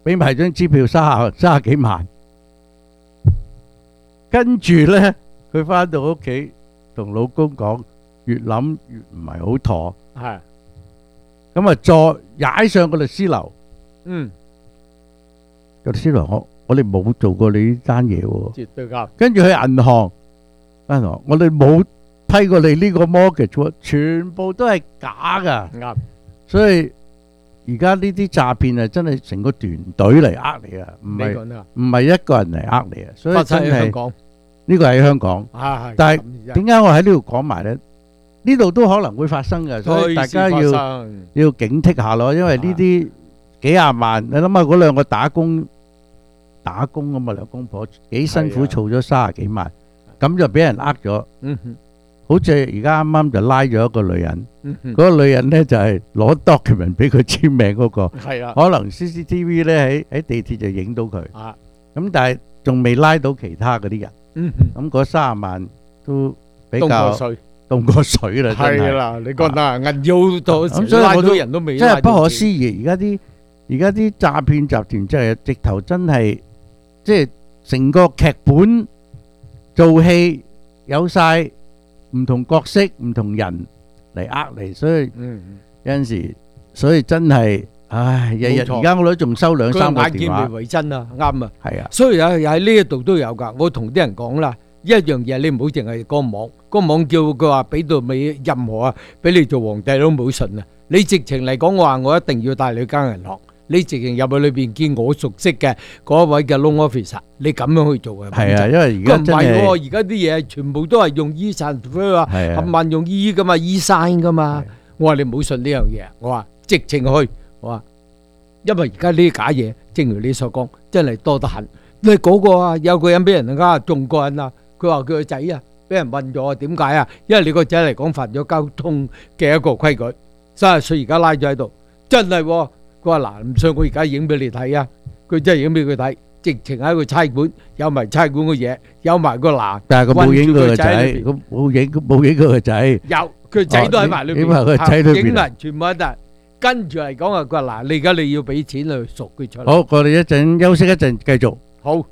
俾埋張支票30幾萬，跟住咧佢翻到屋企同老公講，越諗越唔係好妥， 係咁啊再踩上個律師樓，個律師樓我哋冇做過你呢單嘢喎， 絕對啱。 跟住去銀行，我哋冇批過你呢個 mortgage 喎，全部都係假噶， 啱。 所以而家呢啲詐騙啊，真係成個團隊嚟呃你啊，唔係一個人嚟呃你啊，所以發生真係喺香港， 呢個喺香港， 係但係點解我喺呢度講埋咧？呢度都可能會發生嘅，所以大家要警惕下咯，因為呢啲幾廿萬，你諗下嗰兩個打工啊嘛，兩公婆幾辛苦儲咗30幾萬，咁就俾人呃咗。好似而家啱啱就拉咗一個女人，嗰個女人咧就係攞 document 俾佢簽名嗰個，可能 CCTV 咧喺地鐵就影到佢，咁但係仲未拉到其他嗰啲人，咁嗰30萬都比較凍過水啦，真係。 係啦，你覺得啊，銀要到咁，所以拉到人都未， 真係不可思議。而家啲詐騙集團真係直頭真係，即係成個劇本做戲有晒唔同角色、唔同人嚟呃你，所以有陣時，所以真係，唉，日日而家我都仲收2、3個電話。 眼見未為真啊，啱啊。 係啊， 所以喺呢一度都有㗎。我同啲人講啦，一樣嘢你唔好淨係個網叫佢話俾到尾任何啊，俾你做皇帝都冇信啊。你直情嚟講，我話我一定要帶你去間銀行。你直情入去裏邊見我熟悉嘅嗰一位嘅 loan officer，你咁樣去做啊？ 係啊，因為而家真係而家啲嘢全部都係用 e-transfer 啊，冚唪唥用 e 噶嘛 ，e-sign 噶嘛。我話你唔好信呢樣嘢，我話直情去，我話因為而家呢啲假嘢，正如你所講，真係多得很。你嗰個啊，有個人俾人呃中過人啊，佢話佢個仔啊俾人問咗，點解啊？因為你個仔嚟講犯咗交通嘅一個規矩，30歲而家拉咗喺度，真係。佢話嗱，唔信我而家影俾你睇啊！佢真係影俾佢睇，直情喺個差館有埋差館嘅嘢，有埋個嗱。 但係佢冇影佢個仔，佢冇影佢個仔。 有，佢仔都喺埋裏邊。 影埋佢個仔裏邊。 影埋全部喺度。跟住嚟講啊，佢話嗱，你而家你要俾錢去贖佢出嚟。 好，我哋一陣休息一陣，繼續。 好。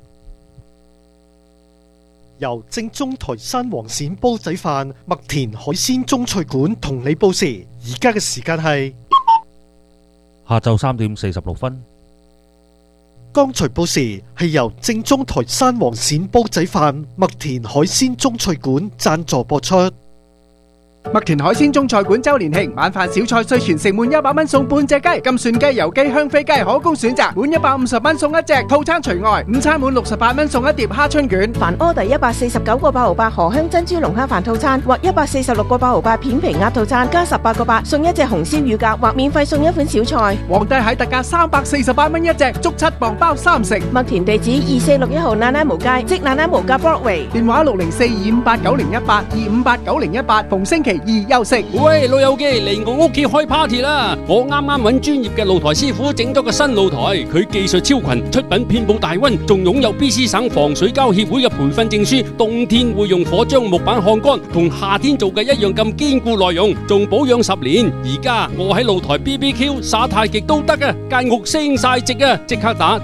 由正宗台山黃鱔煲仔飯麥田海鮮中菜館同你報時，而家嘅時間係下晝3點46分。 剛才報時係由正宗台山黃鱔煲仔飯麥田海鮮中菜館贊助播出。 麥田海鮮中菜館周年慶，晚飯小菜稅全城滿100蚊送半隻雞，金蒜雞、油雞、香飛雞可供選擇，滿150蚊送一隻，套餐除外。午餐滿68蚊送一碟蝦春卷。 凡order 149個8毫8河香珍珠龍蝦飯套餐或146個8毫8片皮鴨套餐，加18個8送一隻紅燒乳鴿或免費送一款小菜。 皇帝蟹特價348蚊一隻，足7磅包3成。 麥田地址2461號那拉無街，即那拉無街 Broadway。 電話60425890018，2589018，逢星期2休息。 喂，老友記嚟我屋企開 party 啦！我啱啱揾專業嘅露台師傅整咗個新露台，佢技術超群，出品遍佈大溫，仲擁有 BC 省防水膠協會嘅培訓證書。冬天會用火將木板烘乾，同夏天做嘅一樣咁堅固耐用，仲保養10年。而家我喺露台 BBQ 耍太極都得啊！間屋升晒值啊！即刻打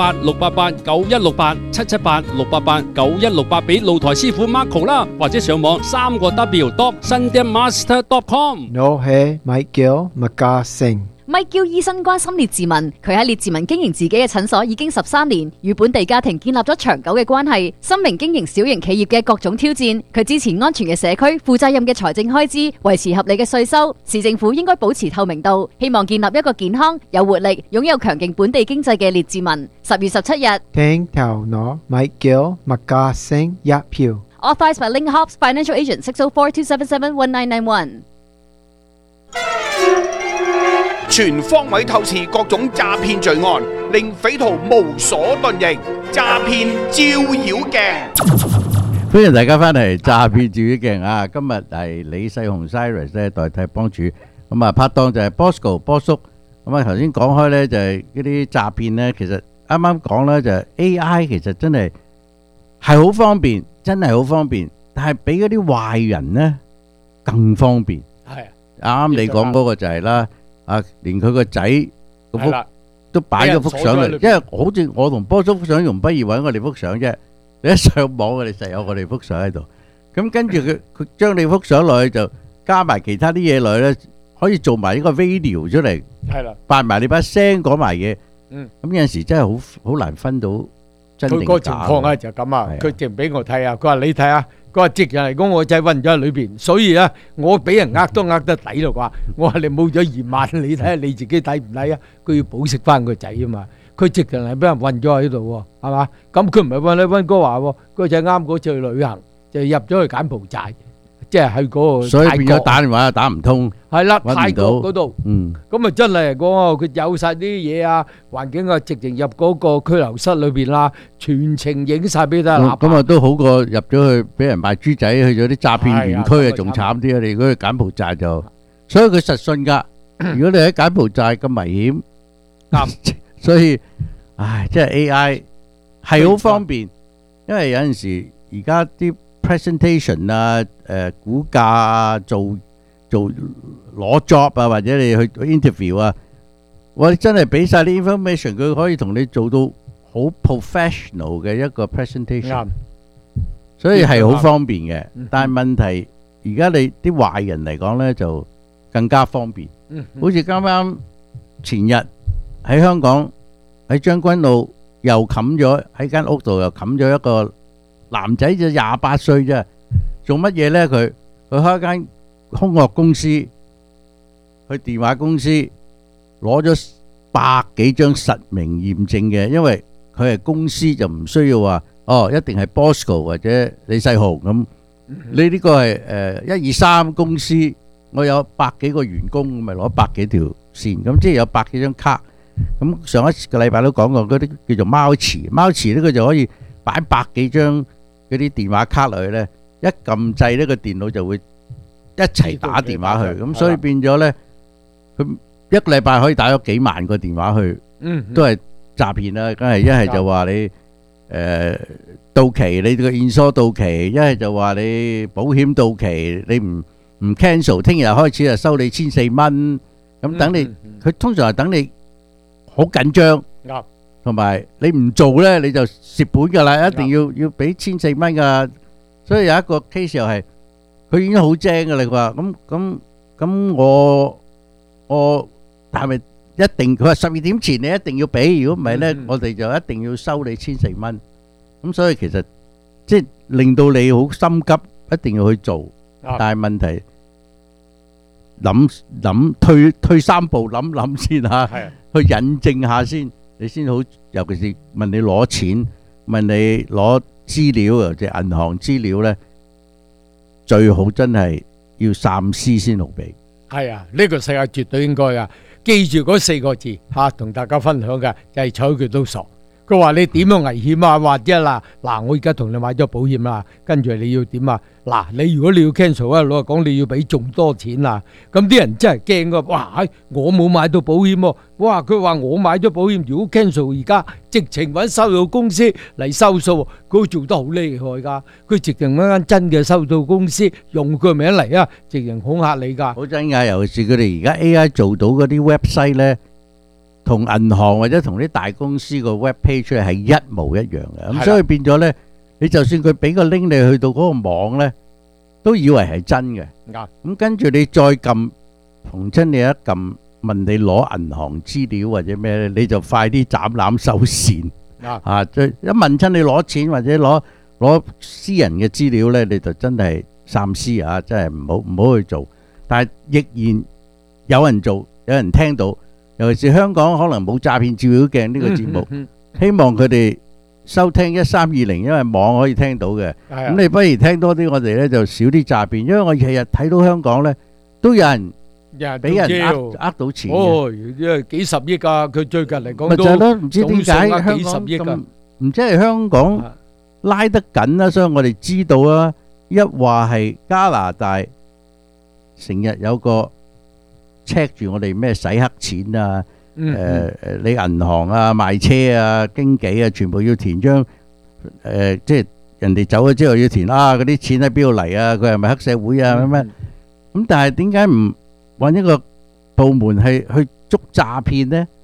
778-688-9168，778-688-9168俾露台師傅 Marco 啦，或者上網3個W.sundaemaster.com。 我係米叫麥家成。 咪叫醫生關心列治文，佢喺列治文經營自己嘅診所已經13年，與本地家庭建立咗長久嘅關係。深明經營小型企業嘅各種挑戰，佢支持安全嘅社區、負責任嘅財政開支、維持合理嘅稅收。市政府應該保持透明度，希望建立一個健康、有活力、擁有強勁本地經濟嘅列治文。10月17日， 聽頭腦咪叫麥家成一票。 Authorized by Link Hobbs Financial Agent 604-277-1991。 全方位透視各種詐騙罪案，令匪徒無所遁形。詐騙照妖鏡， 歡迎大家翻嚟詐騙照妖鏡啊！今日係李世雄 Cyrus 咧代替幫主，咁啊拍檔就係 Bosco 波叔。咁啊頭先講開咧就係嗰啲詐騙咧，其實啱啱講咧就係 AI 其實真係好方便，真係好方便，但係比嗰啲壞人咧更方便。係啱啱你講嗰個就係啦。啊！連佢個仔嗰幅都擺咗幅相嚟，因為好似我同波叔幅相用不易揾我哋幅相啫。你一上網，我哋實有我哋幅相喺度。咁跟住佢將你幅相落去就加埋其他啲嘢落去咧，可以做埋呢個 video 出嚟， 係啦， 扮埋你把聲講埋嘢。 嗯， 咁有陣時真係好難分到真定假。 佢個情況啊就咁啊，佢淨俾我睇啊，佢話你睇下，佢話直人嚟講我仔韞咗喺裏邊，所以啊我俾人呃都呃得抵咯啩。我話你冇咗2萬，你睇下你自己抵唔抵啊？佢要保釋翻個仔啊嘛。佢直人係俾人韞咗喺度喎，係嘛？咁佢唔係韞喺溫哥華喎，個仔啱嗰次去旅行就入咗去柬埔寨，即係去嗰個。 所以變咗打電話又打唔通。 係啦，泰國嗰度。 嗯。 咁啊真係講佢有曬啲嘢啊，環境啊，直情入嗰個拘留室裏邊啦，全程影曬俾得啦。 咁啊都好過入咗去俾人賣豬仔，去咗啲詐騙園區啊，仲慘啲啊！你如果去柬埔寨就，所以佢實信㗎。如果你喺柬埔寨咁危險，啱。所以，唉，即係 AI 係好方便，因為有陣時而家啲 presentation 啊、估價啊、做攞 job 啊，或者你去 interview 啊，我真係俾曬啲 information，佢可以同你做到好 professional 嘅一個 presentation，所以係好方便嘅。但係問題而家你啲壞人嚟講咧就更加方便，好似啱啱前日。喺香港喺將軍澳又冚咗喺間屋度又冚咗一個男仔，就28歲啫，做乜嘢咧？佢開間空殼公司，去電話公司攞咗100幾張實名驗證嘅，因為佢係公司就唔需要話一定係 Bosco 或者李世豪咁。你呢個係123公司，我有100幾個員工，咪攞100幾條線，咁即係有100幾張卡。咁上一個禮拜都講過嗰啲叫做貓池呢個就可以擺100幾張嗰啲電話卡落去咧，一撳掣呢個電腦就會一齊打電話去，咁所以變咗咧，佢一個禮拜可以打咗幾萬個電話去，都係詐騙啦。梗係一係就話你到期你個現疏到期，一係就話你保險到期，你唔 cancel，聽日開始就收你1400蚊，咁等你，佢通常係等你。好緊張，同埋你唔做咧，你就蝕本噶啦，一定要俾1400蚊噶。所以有一個 case 又係，佢已經好精噶啦。佢話咁我係咪一定？佢話12點前你一定要俾，如果唔係咧，我哋就一定要收你1400蚊。咁所以其實即係令到你好心急，一定要去做。但係問題諗退3步諗先嚇。去引證下先，你先好。尤其是問你攞錢，問你攞資料，或者銀行資料咧，最好真係要三思先好俾。 係啊，呢個世界絕對應該啊！記住嗰4個字嚇，同大家分享嘅就係睬佢都傻。佢話你點樣危險啊？或者嗱，我而家同你買咗保險啦，跟住你要點啊？嗱，你如果你要 cancel 啊，老實講你要俾仲多錢啊！咁啲人真係驚噶，哇！我冇買到保險喎，哇！佢話我買咗保險，如果 cancel 而家直情揾收數公司嚟收數，佢做得好厲害噶，佢直情揾間真嘅收數公司用佢名嚟啊，直情恐嚇你噶。 好真㗎，尤其是佢哋而家 AI 做到嗰啲 website 咧。同銀行或者同啲大公司個 web page 出嚟係一模一樣嘅，咁所以變咗咧，你就算佢俾個 link 你去到嗰個網咧，都以為係真嘅。咁跟住你再撳，逢親你一撳問你攞銀行資料或者咩咧，你就快啲斬纜收線。再一問親你攞錢或者攞私人嘅資料咧，你就真係三思啊！真係唔好去做。但係亦然有人做，有人聽到。尤其是香港可能冇詐騙照妖鏡呢個節目，希望佢哋收聽1320，因為網可以聽到嘅。咁你不如聽多啲，我哋咧就少啲詐騙，因為我日日睇到香港咧都有人俾人呃到錢嘅。 哦，因為幾十億啊！佢最近嚟講都唔知點解香港咁，唔知係香港拉得緊啦，所以我哋知道啊。一話係加拿大成日有個。check 住我哋咩洗黑錢啊，你銀行啊、賣車啊、經紀啊，全部要填張即係人哋走咗之後要填嗰啲錢喺邊度嚟啊？佢係咪黑社會啊？咁樣咁，但係點解唔揾一個部門係去捉詐騙呢？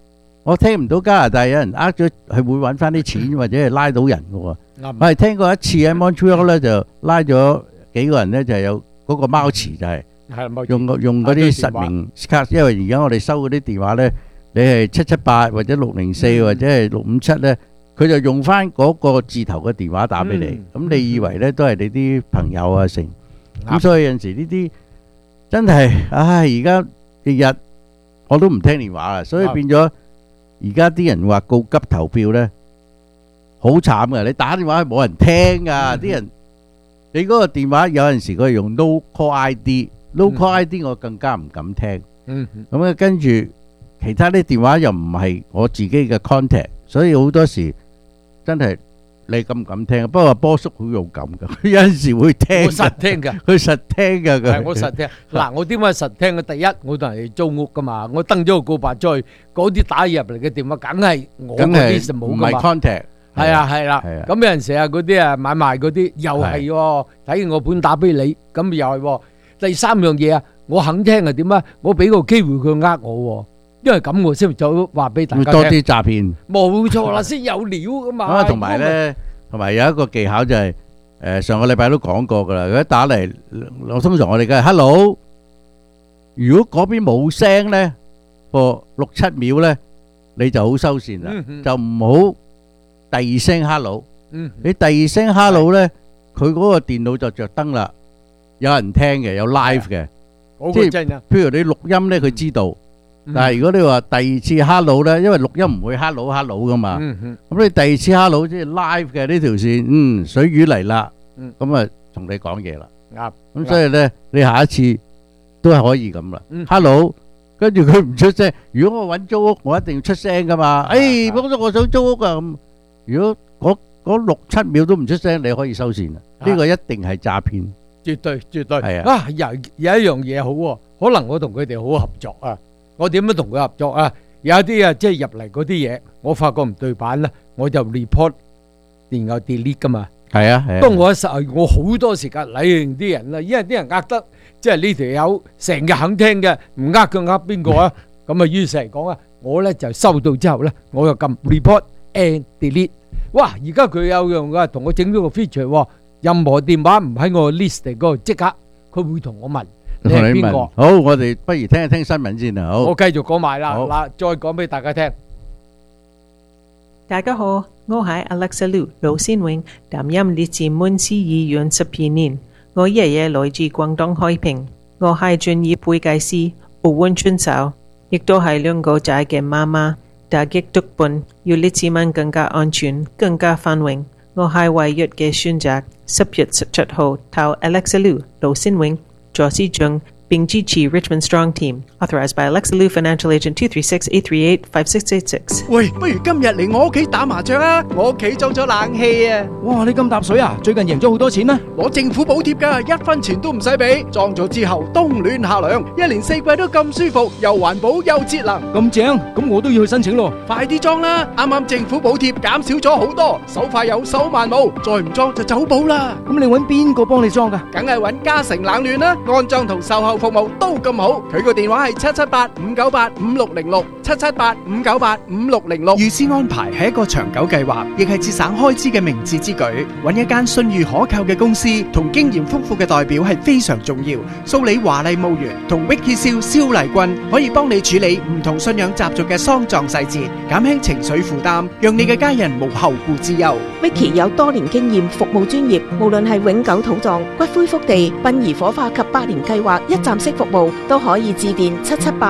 我聽唔到加拿大有人呃咗係會揾翻啲錢或者係拉到人嘅喎。我係聽過一次喺 Montreal 咧就拉咗幾個人咧，就係有嗰個貓池就係用嗰啲實名卡，因為而家我哋收嗰啲電話咧，你係778或者604或者係657咧，佢就用翻嗰個字頭嘅電話打俾你，咁你以為咧都係你啲朋友啊成，咁所以有陣時呢啲真係，唉而家日日我都唔聽電話啦，所以變咗。而家啲人話告急投票咧，好慘噶！你打電話係冇人聽噶，啲人你嗰個電話有陣時佢係用 no call ID，no call ID 我更加唔敢聽。咁啊跟住其他啲電話又唔係我自己嘅 contact，所以好多時真係你敢唔敢聽？不過波叔好勇敢噶，佢有陣時會聽。 我實聽噶， 佢實聽噶。 係我實聽。嗱，我點解實聽嘅？第一，我同人哋租屋噶嘛，我登咗個告白出去，嗰啲打入嚟嘅電話，梗係我嗰啲就冇噶嘛。唔係 contact。係啊係啦。咁有陣時啊，嗰啲啊買賣嗰啲又係喎，睇完個盤打俾你，咁又係喎。第三樣嘢啊，我肯聽係點啊？我俾個機會佢呃我喎。因為咁我先就話俾大家聽， 多啲詐騙， 冇錯啦，先有料噶嘛。 同埋咧，同埋有一個技巧就係，上個禮拜都講過噶啦。如果打嚟，我通常我哋梗係 hello，如果嗰邊冇聲咧，個6-7秒咧，你就好收線啦，就唔好第二聲 hello。你第二聲 hello 咧，佢嗰個電腦就着燈啦，有人聽嘅，有 live 嘅，即係譬如你錄音咧，佢知道。但係如果你話第二次 hello 咧，因為錄音唔會 hello 噶嘛，咁你第二次 hello 即係 live 嘅呢條線，水魚嚟啦，咁啊同你講嘢啦，咁所以咧你下一次都係可以咁啦，hello，跟住佢唔出聲，如果我搵租屋，我一定要出聲噶嘛，幫咗我想租屋啊咁，如果嗰6-7秒都唔出聲，你可以收線啦，呢個一定係詐騙， 絕對係啊， 有一樣嘢好喎，可能我同佢哋好合作啊。我點樣同佢合作啊？有一啲啊，即係入嚟嗰啲嘢，我發覺唔對版啦，我就 report，然後 delete 噶嘛。係啊，不過我好多時間理啲人啦，因為啲人呃得，即係呢條友成日肯聽嘅，唔呃佢呃邊個啊？咁啊，於是嚟講啊，我咧就收到之後咧，我就撳 report and delete。哇！而家佢有用噶，同我整咗個 feature，任何電話唔喺我 list 嗰度，即刻佢會同我問。你係邊個？ 好，我哋不如聽一聽新聞先啊！好， 我繼續講埋啦，嗱，再講俾大家聽。 大家好，我係 Alexa Liu 盧先永，擔任列治文市議員12年。我爺爺來自廣東海平，我係專業會計師，奧運選手，亦都係2個仔嘅媽媽。打擊毒品要列治文更加安全、更加繁榮。我係唯一嘅選擇。10月17號投 Alexa Liu 盧先永。助市長並支持 Richmond Strong Team Authorized by Alexa Liu Financial Agent 236-838-5666。 喂，不如今日嚟我屋企打麻雀啊！我屋企裝咗冷氣啊！ 哇，你咁搭水啊？最近贏咗好多錢咩？ 攞政府補貼㗎，1分錢都唔使俾。裝咗之後冬暖夏涼，1年4季都咁舒服，又環保又節能。 咁正，咁我都要去申請咯。 快啲裝啦！啱啱政府補貼減少咗好多，手快有手慢冇，再唔裝就走寶啦。 咁你揾邊個幫你裝㗎？ 梗係揾嘉誠冷暖啦，安裝同售後服務都咁好。佢個電話係778-598-5606 778-598-5606。 預先安排係一個長久計劃，亦係節省開支嘅明智之舉。揾一間信譽可靠嘅公司同經驗豐富嘅代表係非常重要。蘇里華麗墓園同 Vicky 蕭麗君可以幫你處理唔同信仰習俗嘅喪葬細節，減輕情緒負擔，讓你嘅家人無後顧之憂。 Vicky 有多年經驗，服務專業，無論係永久土葬、骨灰福地、殯儀火化及百年計劃一站式服務，都可以致電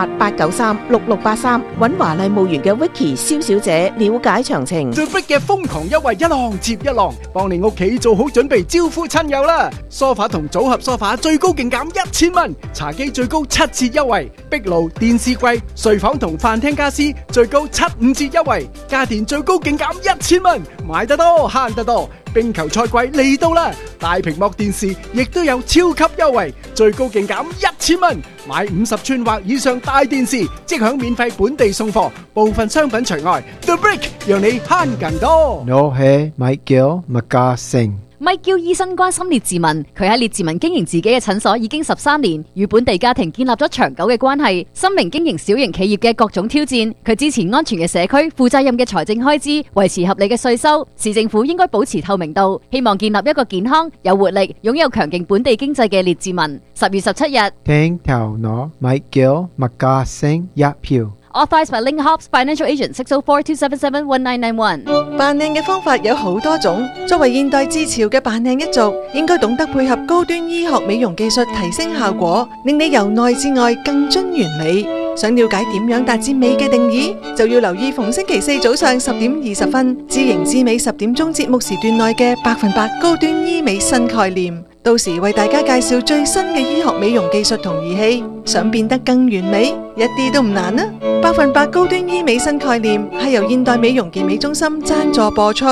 778-893-6683，揾華麗墓園嘅 Vicky 蕭小姐了解詳情。 The Brick 嘅瘋狂優惠一浪接一浪，幫你屋企做好準備招呼親友啦！梳化同組合梳化最高勁減1000蚊，茶几最高7折優惠，壁爐、電視櫃、睡房同飯廳家私最高75折優惠，家電最高勁減1000蚊，買得多慳得多。冰球賽季嚟到啦，大屏幕電視亦都有超級優惠，最高勁減1000蚊，買50寸或以上大電視即享免費本地送貨，部分商品除外。The Brick 讓你慳更多。 我係 Michael Magassing， Mike Gill 醫生關心列治文，佢喺列治文經營自己嘅診所已經13年，與本地家庭建立咗長久嘅關係。深明經營小型企業嘅各種挑戰，佢支持安全嘅社區、負責任嘅財政開支、維持合理嘅稅收。市政府應該保持透明度，希望建立一個健康、有活力、擁有強勁本地經濟嘅列治文。10月17日， 聽頭攞 Mike Gill 麥家聲一票。 Authorized by Link Hobbs Financial Agent 604-277-1991。 扮靚嘅方法有好多種，作為現代自潮嘅扮靚一族，應該懂得配合高端醫學美容技術提升效果，令你由內至外更臻完美。想了解點樣達至美嘅定義，就要留意逢星期四早上10點20分，知型知美10點鐘節目時段內嘅100%高端醫美新概念。到時為大家介紹最新嘅醫學美容技術同儀器，想變得更完美，一啲都唔難啊！100%高端醫美新概念係由現代美容健美中心贊助播出。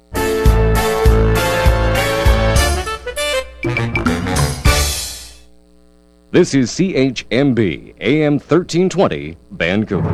This is CHMB AM 1320 Vancouver。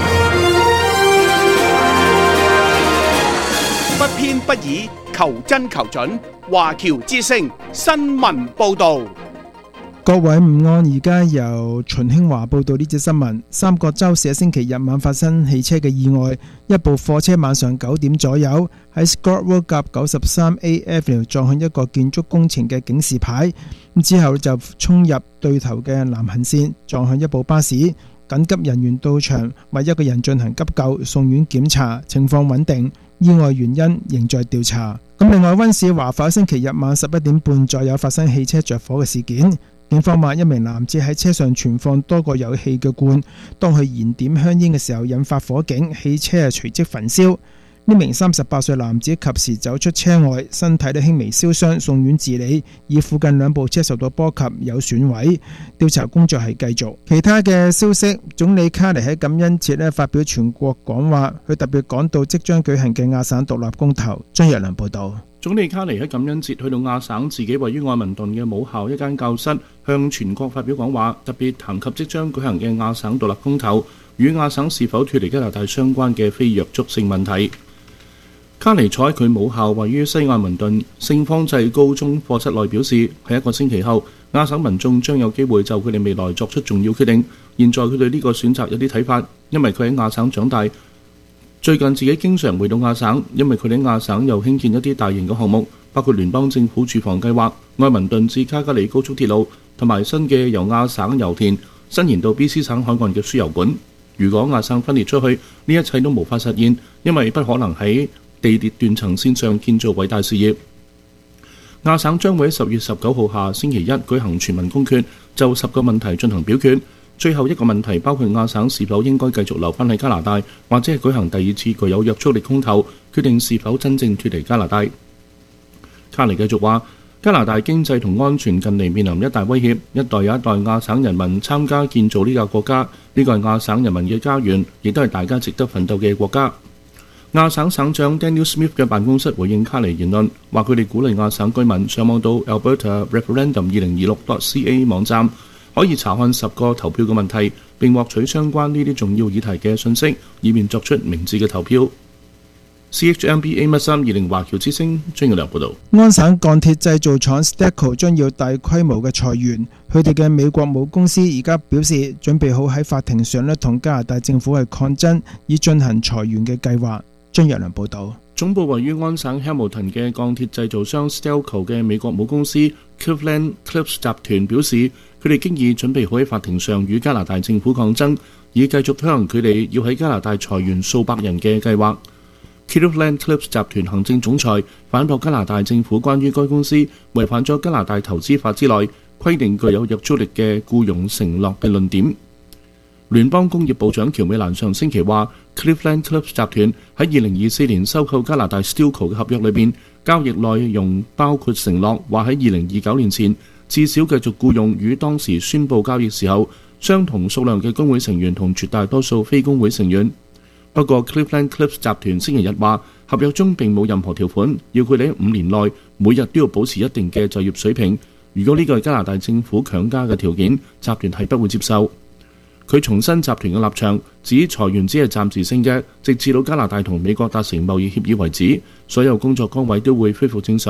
不偏不倚，求真求準。華僑之聲新聞報導。 各位午安，而家由秦興華報道呢則新聞。三角洲市星期日晚發生汽車嘅意外，一部貨車晚上9點左右喺 Scott Road 夾 93A Avenue 撞向一個建築工程嘅警示牌，之後就衝入對頭嘅南行線，撞向一部巴士。緊急人員到場為一個人進行急救，送院檢查，情況穩定。意外原因仍在調查。咁另外，溫士華發星期日晚11點半左右發生汽車着火嘅事件。警方話一名男子喺車上存放多個有氣嘅罐，當佢燃點香煙嘅時候引發火警，汽車隨即焚燒。呢名38歲男子及時走出車外，身體都輕微燒傷，送院治理。而附近兩部車受到波及，有損毀。調查工作係繼續。其他嘅消息，總理卡尼喺感恩節發表全國講話，佢特別講到即將舉行嘅亞省獨立公投。張若良報導。 總理卡尼喺感恩節去到亞省自己位於愛民頓嘅母校一間教室，向全國發表講話，特別談及即將舉行嘅亞省獨立公投與亞省是否脫離加拿大相關嘅非約束性問題。卡尼坐喺佢母校位於西愛民頓聖方濟高中課室內表示，喺1個星期後，亞省民眾將有機會就佢哋未來作出重要決定。現在佢對呢個選擇有啲睇法，因為佢喺亞省長大。最近自己經常回到亞省，因為佢哋喺亞省又興建一啲大型嘅項目，包括聯邦政府住房計劃、愛民頓至卡加里高速鐵路，同埋新嘅由亞省油田伸延到 BC 省海岸嘅輸油管。如果亞省分裂出去，呢一切都無法實現，因為不可能喺地鐵斷層線上建造偉大事業。亞省將會喺10月19號下星期一舉行全民公決，就10個問題進行表決。最後一個問題包括亞省是否應該繼續留返喺加拿大，或者係舉行第二次具有約束力公投，決定是否真正脫離加拿大。卡尼繼續話，加拿大經濟同安全近嚟面臨一大威脅，一代又一代亞省人民參加建造呢個國家，呢個係亞省人民嘅家園，亦都係大家值得奮鬥嘅國家。亞省省長 Daniel Smith 嘅辦公室回應卡尼言論，話佢哋鼓勵亞省居民上網到 Alberta Referendum 2026.ca 網站，可以查看10個投票嘅問題，並獲取相關呢啲重要議題嘅信息，以便作出明智嘅投票。CHMB AM1320華僑之聲張耀良報導。 安省鋼鐵製造廠 Stecco 將要大規模嘅裁員，佢哋嘅美國母公司而家表示準備好喺法庭上同加拿大政府係抗爭，以進行裁員嘅計劃。張耀良報導。 總部位於安省 Hamilton 嘅鋼鐵製造商 Stecco 嘅美國母公司 Cleveland Cliffs 集團表示，佢哋經已準備好喺法庭上與加拿大政府抗爭，以繼續推行佢哋要喺加拿大裁員數百人嘅計劃。Cleveland Cliffs 集團行政總裁反駁加拿大政府關於該公司違反咗加拿大投資法之內規定具有約束力嘅僱傭承諾嘅論點。聯邦工業部長喬美蘭上星期話 ，Cleveland Cliffs 集團喺2024年收購加拿大 Steelco 嘅合約裏邊，交易內容包括承諾話喺2029年前至少繼續僱用與當時宣佈交易時候相同數量嘅工會成員同絕大多數非工會成員。不過 Cleveland Cliffs 集團星期日話，合約中並冇任何條款要佢哋喺5年內每日都要保持一定嘅就業水平。如果呢個係加拿大政府強加嘅條件，集團係不會接受。佢重申集團嘅立場，指裁員只係暫時性嘅，直至到加拿大同美國達成貿易協議為止，所有工作崗位都會恢復正常。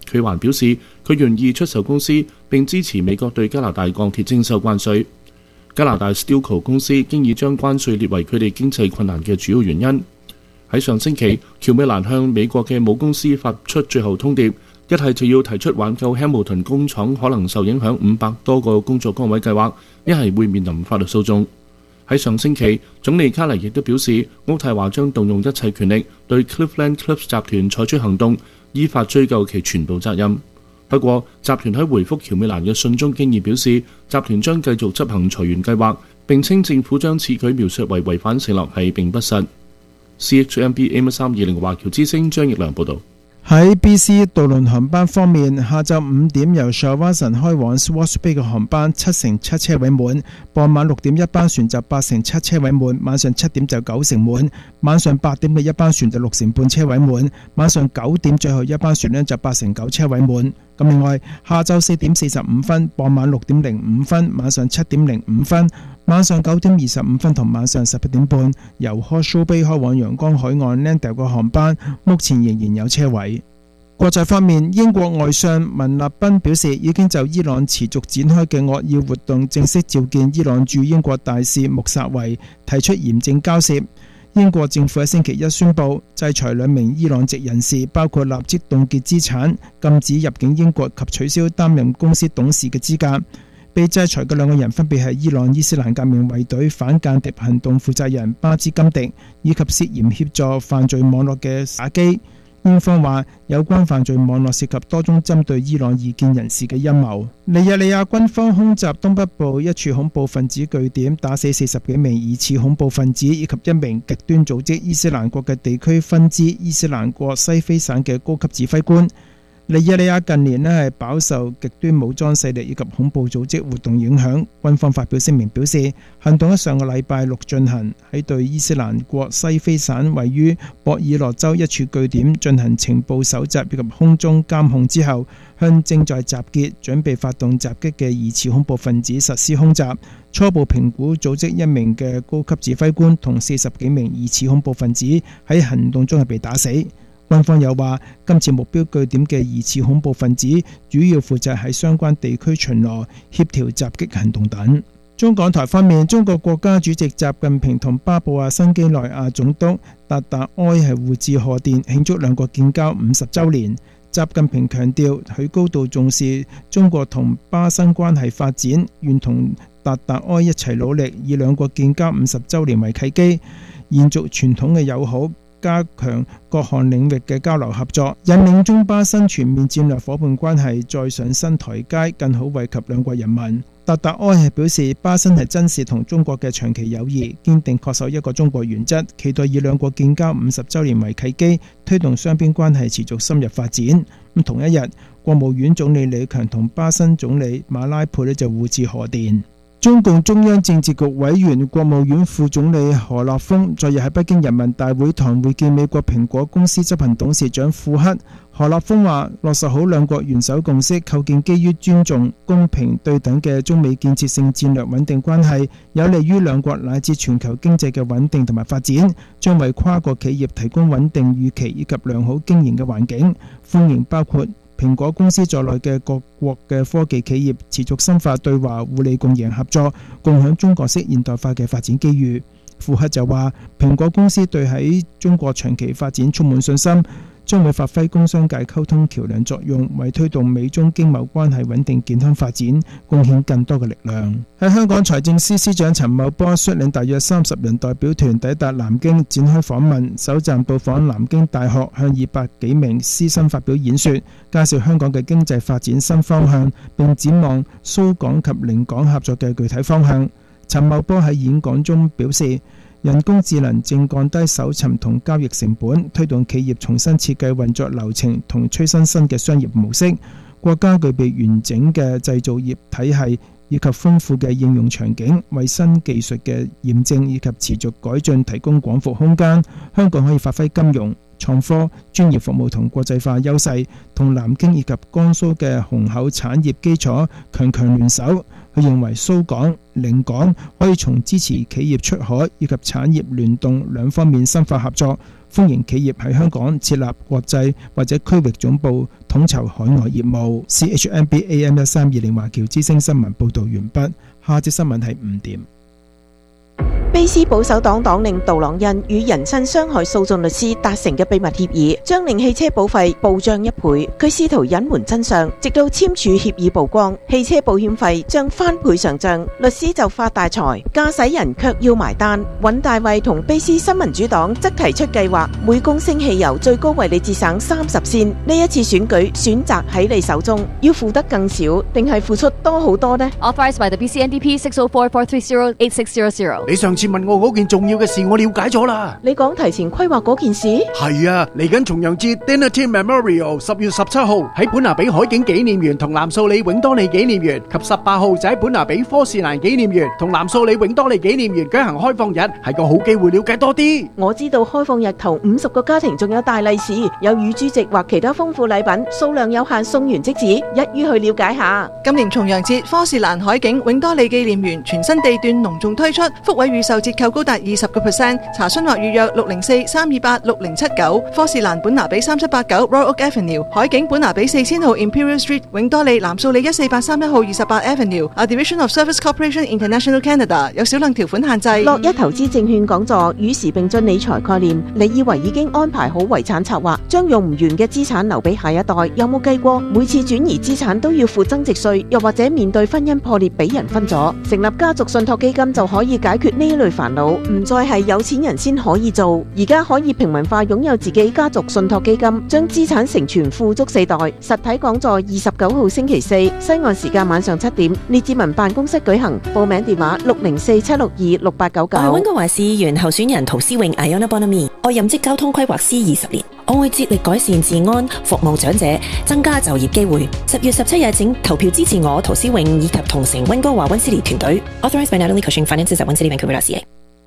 佢還表示，佢願意出售公司並支持美國對加拿大鋼鐵徵收關稅。加拿大 Stelco 公司經已將關稅列為佢哋經濟困難嘅主要原因。喺上星期，喬美蘭向美國嘅母公司發出最後通牒，一係就要提出挽救 Hamilton 工廠可能受影響500多個工作崗位計劃，一係會面臨法律訴訟。喺上星期，總理卡尼亦都表示，渥太華將動用一切權力對 Cleveland Cliffs 集團採取行動，依法追究其全部責任。不過，集團喺回覆喬美蘭嘅信中經已表示，集團將繼續執行裁員計劃，並稱政府將此舉描述為違反承諾係並不實。CHMB AM320 華僑之聲張奕良報導。 喺 BC 渡輪航班方面，下晝5點由 Shawinigan 開往 Swartz Bay 嘅航班7/7車位滿，傍晚6點一班船就8/7車位滿，晚上7點就9成滿，晚上8點嘅一班船就6成半車位滿，晚上9點最後一班船呢就8/9車位滿。咁另外，下晝4點45分、傍晚6點05分、晚上7點05分、晚上9點25分同晚上11點半，由 Horseshoe Bay 開往陽光海岸 Landale 嘅航班，目前仍然有車位。國際方面，英國外相文立賓表示，已經就伊朗持續展開嘅惡意活動正式召見伊朗駐英國大使穆薩維，提出嚴正交涉。英國政府喺星期一宣布制裁2名伊朗籍人士，包括立即凍結資產、禁止入境英國及取消擔任公司董事嘅資格。被制裁嘅2個人分別係伊朗伊斯蘭革命衛隊反間諜行動負責人巴茲金迪，以及涉嫌協助犯罪網絡嘅薩基。英方話有關犯罪網絡涉及多宗針對伊朗異見人士嘅陰謀。尼日利亞軍方空襲東北部一處恐怖分子據點，打死40幾名疑似恐怖分子以及1名極端組織伊斯蘭國嘅地區分支伊斯蘭國西非省嘅高級指揮官。尼日利亞近年係飽受極端武裝勢力以及恐怖組織活動影響，軍方發表聲明表示，行動喺上個禮拜6進行，喺對伊斯蘭國西非省位於博爾諾州一處據點進行情報搜集以及空中監控之後，向正在集結準備發動襲擊嘅疑似恐怖分子實施空襲。初步評估組織1名嘅高級指揮官同40幾名疑似恐怖分子喺行動中係被打死。軍方又話，今次目標據點嘅疑似恐怖分子主要負責喺相關地區巡邏、協調襲擊行動等。中港台方面，中國國家主席習近平同巴布亞新幾內亞總督達達埃係互致賀電，慶祝兩國建交50週年。習近平強調，佢高度重視中國同巴新關係發展，願同達達埃一齊努力，以兩國建交50週年為契機，延續傳統嘅友好，加強各項領域嘅交流合作，引領中巴新全面戰略夥伴關係再上新台階，更好惠及兩國人民。達達埃係表示，巴新係珍視同中國嘅長期友誼，堅定恪守一個中國原則，期待以兩國建交50週年為契機，推動雙邊關係持續深入發展。同一日，國務院總理李強同巴新總理馬拉佩就互致賀電。中共中央政治局委員、國務院副總理何立峰昨日喺北京人民大會堂會見美國蘋果公司執行董事長庫克。何立峰話：落實好兩國元首共識，構建基於尊重、公平、對等嘅中美建設性戰略穩定關係，有利於兩國乃至全球經濟嘅穩定同埋發展，將為跨國企業提供穩定預期以及良好經營嘅環境，歡迎包括蘋果公司在內嘅各國嘅科技企業持續深化對華互利共贏合作，共享中國式現代化嘅發展機遇。庫克就話，蘋果公司對喺中國長期發展充滿信心，將會發揮工商界溝通橋樑作用，為推動美中經貿關係穩定健康發展貢獻更多嘅力量。喺香港，財政司司長陳茂波率領大約30人代表團抵達南京展開訪問，首站到訪南京大學，向200幾名師生發表演說，介紹香港嘅經濟發展新方向，並展望蘇港及寧港合作嘅具體方向。陳茂波喺演講中表示，人工智能正降低搜尋同交易成本，推動企業重新設計運作流程同催生新嘅商業模式。國家具備完整嘅製造業體系以及豐富嘅應用場景，為新技術嘅驗證以及持續改進提供廣闊空間。香港可以發揮金融、創科、專業服務同國際化優勢，同南京以及江蘇嘅雄厚產業基礎強聯手。佢認為蘇港、寧港可以從支持企業出海以及產業聯動兩方面深化合作， 歡迎企業喺香港設立國際或者區域總部，統籌海外業務。CHMB AM1320華僑之聲新聞報導完畢。下節新聞係5點。 卑斯保守黨黨領杜朗恩與人身傷害訴訟律師達成嘅秘密協議，將令汽車保費暴漲1倍。佢試圖隱瞞真相，直到簽署協議曝光，汽車保險費將翻倍上漲，律師就發大財，駕駛人卻要埋單。尹大衛同卑斯新民主黨則提出計劃，每公升汽油最高為你節省30仙。呢一次選舉選擇喺你手中，要付得更少，定係付出多好多呢？ Authorized by the BC-NDP 604-430-8660。 你上次問我嗰件重要嘅事，我了解咗啦。 你講提前規劃嗰件事？ 係啊，嚟緊重陽節 Dinner Team Memorial 10月17號喺本拿比海景紀念園同藍素里永多利紀念園，及18號就喺本拿比科士蘭紀念園同藍素里永多利紀念園舉行開放日，係個好機會了解多啲。 我知道開放日頭50個家庭仲有大利是，有乳豬席或其他豐富禮品，數量有限，送完即止，一於去了解下。 今年重陽節科士蘭海景永多利紀念園全新地段隆重推出，福位預售折扣高達20%，查詢或預約604-328-6079，科士蘭本拿比3789 Royal Oak Avenue， 海景本拿比4000號 Imperial Street， 永多利藍素里14831號28 Avenue，A Division of Service Corporation International Canada， 有少量條款限制。 樂一投資證券講座與時並進理財概念，你以為已經安排好遺產策劃，將用唔完嘅資產留俾下一代？有冇計過每次轉移資產都要付增值稅，又或者面對婚姻破裂俾人分咗？成立家族信託基金就可以解決呢類煩惱，唔再係有錢人先可以做，而家可以平民化擁有自己家族信託基金，將資產承傳富足4代。實體講座29號星期4，西岸時間晚上7點，列治文辦公室舉行。報名電話604-762-6899。 我係溫哥華市議員候選人陶思穎 Iona Bonami， 我任職交通規劃師20年，我會致力改善治安，服務長者，增加就業機會。10月17日請投票支持我陶思穎以及同城溫哥華溫斯利團隊。Authorized by Natalie Cushing Finances at Winston Vancouver.ca。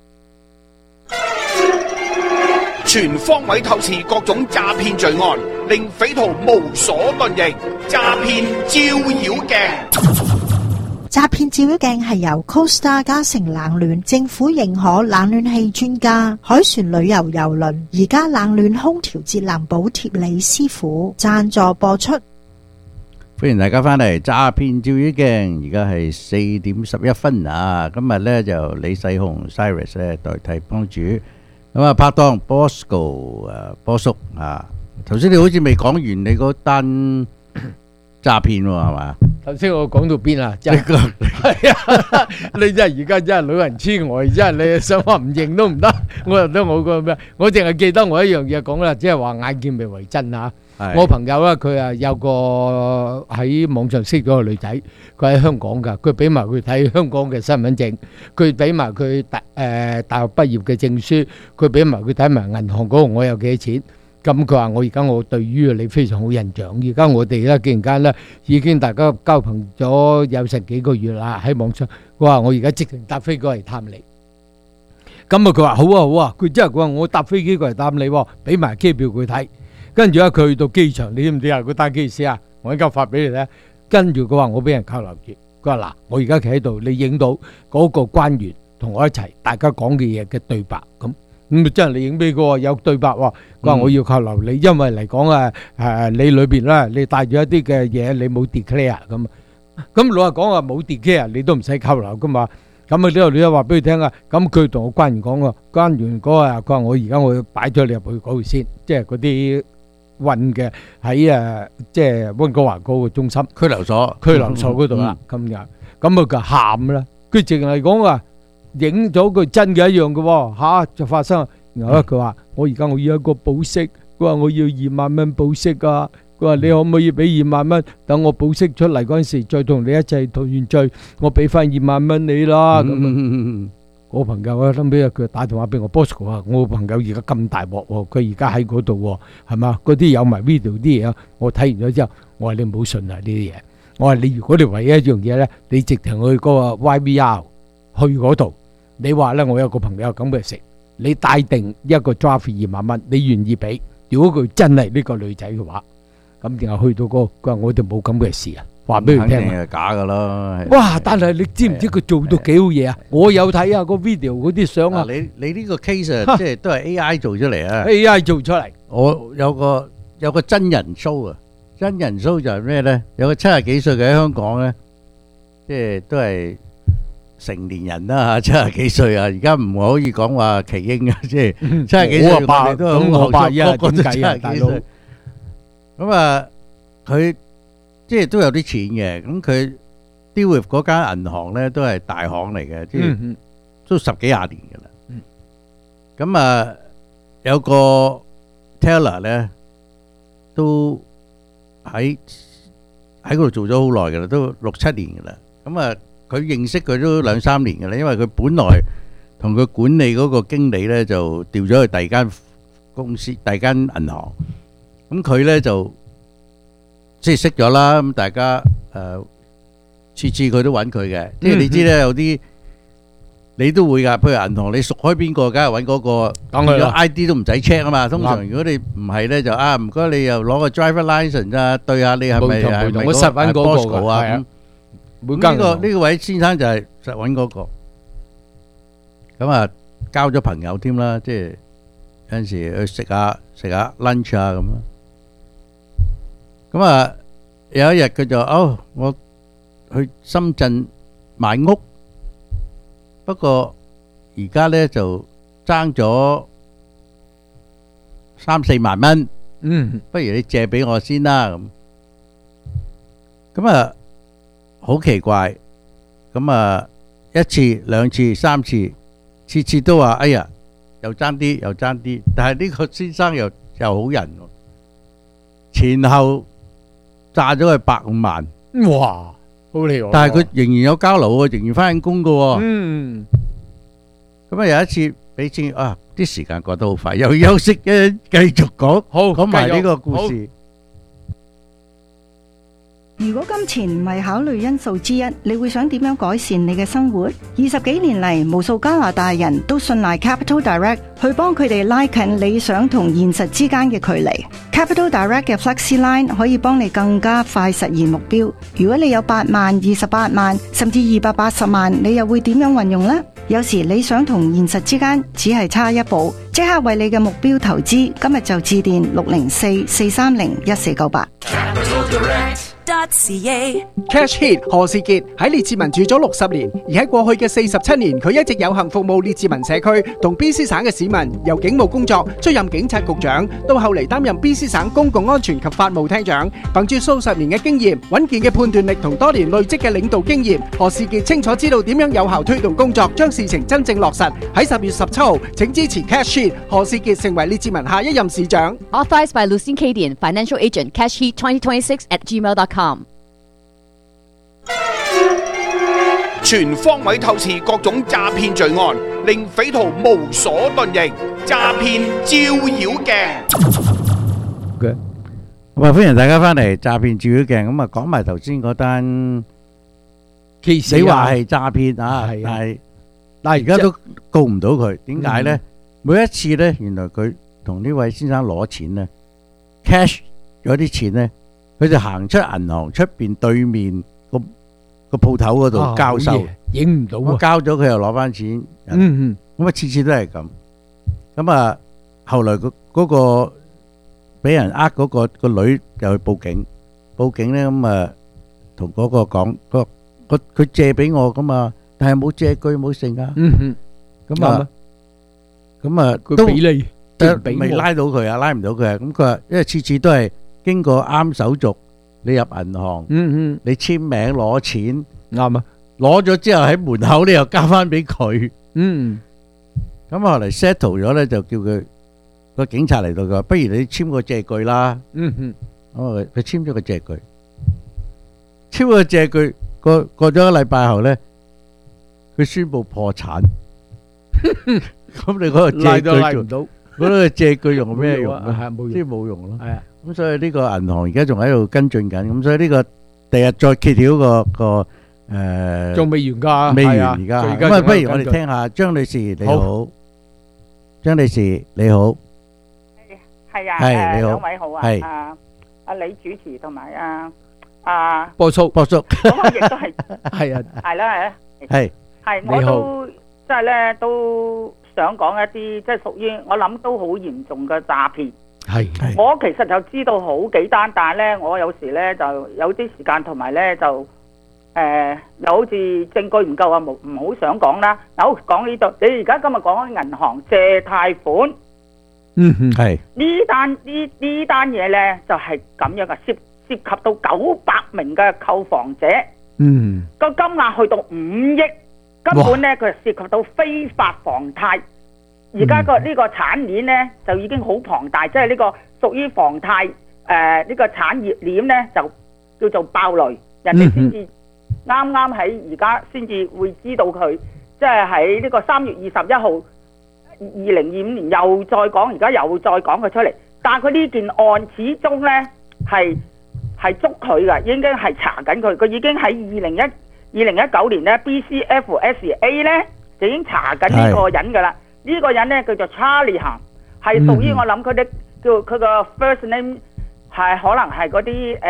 全方位透視各種詐騙罪案，令匪徒無所遁形。詐騙照妖鏡， 詐騙照妖鏡係由 Costa 嘉誠冷暖政府認可冷暖氣專家海船旅遊郵輪而家冷暖空調節能補貼李師傅贊助播出。 歡迎大家翻嚟詐騙照妖鏡，而家係4點11分啊！今日咧就李世雄 Cyrus 咧代替幫主。咁啊，拍檔 Bosco 波叔啊，頭先你好似未講完你嗰單詐騙喎，係嘛？ 頭先我講到邊啊？真係係啊！你真係而家真係老人痴呆，真係你想話唔認都唔得。我又得我個咩？我淨係記得我一樣嘢講啦，即係話眼見未為真嚇。我朋友咧，佢啊有個喺網上識咗個女仔，佢喺香港㗎，佢俾埋佢睇香港嘅身份證，佢俾埋佢大學畢業嘅證書，佢俾埋佢睇埋銀行嗰度我有幾多錢。咁佢話我而家我對於你非常好印象，而家我哋咧竟然間咧已經大家交朋咗有成幾個月啦喺網上，佢話我而家直情搭飛機過嚟探你。咁啊佢話好啊好啊，佢真係佢話我搭飛機過嚟探你，俾埋機票佢睇。跟住咧，佢去到機場，你知唔知啊？佢單機師啊，我而家發俾你睇。跟住佢話我俾人扣留住。佢話嗱，我而家企喺度，你影到嗰個關員同我一齊，大家講嘅嘢嘅對白咁真係你影俾佢有對白喎。佢話我要扣留你，因為嚟講你裏邊咧，你帶住一啲嘅嘢，你冇 declare 咁。咁老實講話冇 declare，你都唔使扣留噶嘛。咁啊呢度你都話俾佢聽啊。咁佢同我關員講啊，關員嗰日佢話我而家我要擺咗你入去嗰度先，即係嗰啲。運嘅喺即係溫哥華嗰個中心拘留所嗰度啦，今日咁啊佢喊啦，佢淨係講話影咗佢真嘅一樣嘅喎，就發生，然後咧佢話我而家我要一個保釋，佢話我要2萬蚊保釋啊，佢話你可唔可以俾2萬蚊，等我保釋出嚟嗰陣時再同你一齊同完罪，我俾翻2萬蚊你啦咁。我朋友啊，諗起佢打電話俾我 Bosco 啊，我朋友而家咁大鑊喎，佢而家喺嗰度喎，係嘛？嗰啲有埋 video 啲嘢，我睇完咗之後，我話你唔好信啊呢啲嘢。我話你如果你唯一一樣嘢咧，你直情去嗰個 YVR 去嗰度，你話咧我有個朋友咁嘅食，你帶定一個 draft 2萬蚊，你願意俾？如果佢真係呢個女仔嘅話，咁然後去到嗰個，佢話我哋冇咁嘅事啊。 話俾佢聽肯定係假噶咯。 哇！但係你知唔知佢做到幾好嘢啊？我有睇啊個 video 嗰啲相啊。 你呢個 case 啊，即係都係 AI 做出嚟啊。 AI 做出嚟。 我有個真人 show 啊，真人 show 就係咩咧？有個70幾歲嘅喺香港咧，即係都係成年人啦嚇，70幾歲啊！而家唔可以講話奇英啊，即係70幾歲我哋都係好後生，個個都70幾歲。咁啊，佢即係都有啲錢嘅，咁佢 deal with 嗰間銀行咧都係大行嚟嘅，即係都10幾20年嘅啦。咁啊，有個 teller 咧都喺嗰度做咗好耐嘅啦，都6、7年嘅啦。咁啊，佢認識佢都2、3年嘅啦，因為佢本來同佢管理嗰個經理咧就調咗去第二間公司、第二間銀行。咁佢咧就即係識咗啦，咁大家次次佢都揾佢嘅，即係你知咧有啲你都會㗎，譬如銀行你熟開邊個，梗係揾嗰個，如果 ID 都唔使 check 啊嘛。通常如果你唔係咧，就唔該你又攞個 driver license 啊，對下你係咪我實揾嗰個啊？ 咁每間呢個位先生就係實揾嗰個，咁啊交咗朋友添啦，即係有陣時去食下 lunch 啊咁啊。咁啊，有一日佢就我去深圳買屋，不過而家咧就爭咗3、4萬蚊。不如你借俾我先啦咁。咁啊，好奇怪。咁啊，1次、2次、3次，次次都話哎呀，又爭啲，又爭啲。但係呢個先生又好人喎，前後炸咗佢150萬， 哇，好厲害！ 但係佢仍然有交流喎，仍然翻緊工噶喎。咁啊有一次俾錢啲時間過得好快，又休息嘅，繼續講埋呢個故事。 如果金錢唔係考慮因素之一，你會想點樣改善你嘅生活？20幾年嚟，無數加拿大人都信賴 Capital Direct 去幫佢哋拉近理想同現實之間嘅距離。Capital Direct 嘅 Flexi Line 可以幫你更加快實現目標。如果你有8萬、28萬，甚至280萬，你又會點樣運用呢？有時理想同現實之間只係差一步，即刻為你嘅目標投資。今日就致電604-430-1498。 Cash Hit 何士傑喺列治文住咗60年，而喺過去嘅47年，佢一直有幸服務列治文社區同 BC 省嘅市民。由警務工作出任警察局長，到後嚟擔任 BC 省公共安全及法務廳長。憑住數十年嘅經驗、穩健嘅判斷力同多年累積嘅領導經驗，何士傑清楚知道點樣有效推動工作，將事情真正落實。喺10月17號，請支持 Cash Hit 何士傑成為列治文下一任市長。 Authorized by Lucien Cadian, Financial Agent, Cash Heat 2026@gmail.com。 全方位透視各種詐騙罪案，令匪徒無所遁形。詐騙照妖鏡。 咁啊，歡迎大家翻嚟詐騙照妖鏡。咁啊，講埋頭先嗰單，你話係詐騙啊，但係而家都告唔到佢，點解咧？每一次咧，原來佢同呢位先生攞錢咧 ，cash 咗啲錢咧，佢就行出銀行出邊對面個鋪頭嗰度交收， 影唔到啊！ 交咗佢又攞翻錢，咁啊次次都係咁。咁啊，後來嗰個俾人嗰個女又去報警咧，咁啊同嗰個講，佢借俾我噶嘛，但係冇借據冇剩啊。咁啊佢俾你， 未拉到佢啊，拉唔到佢啊。咁佢話因為次次都係經過啱手續。你入銀行，你簽名攞錢， 啱啊！ 攞咗之後喺門口你又交翻俾佢，咁後嚟 settle 咗咧，就叫佢個警察嚟到，佢話不如你簽個借據啦，咁佢簽咗個借據，簽個借據過咗1禮拜後咧，佢宣布破產，咁你嗰個借據拉唔到， 嗰個借據用咩用啊？即係冇用咯。咁所以呢個銀行而家仲喺度跟進緊，咁所以呢個第日再揭曉個仲未完㗎， 未完而家。咁啊，不如我哋聽下張女士你好，張女士你好， 係啊， 係你好， 兩位好啊，阿李主持同埋波叔， 咁我亦都係係啊， 係啦， 係我都即係咧都想講一啲即係屬於我諗都好嚴重嘅詐騙。我其實就知道好幾單，但係咧我有時咧就有啲時間同埋咧就又好似證據唔夠啊，唔好想講啦。好講呢度，你而家今日講緊銀行借貸款， 係呢單嘢咧就係咁樣嘅，涉及到900名嘅購房者，個金額去到5億，根本咧佢涉及到非法房貸。而家呢個產鏈咧就已經好龐大，即係呢個屬於房貸呢個產業鏈咧就叫做爆雷，人哋先至啱啱喺而家先至會知道佢，即係喺呢個3月21號2025年又再講，而家又再講佢出嚟，但係佢呢件案始終咧係捉佢嘅，已經係查緊佢，佢已經喺2019年咧 BCFSA 咧就已經查緊呢個人㗎啦。呢個人咧叫做 Charlie 行，係屬於我諗佢啲叫佢個 first name 係可能係嗰啲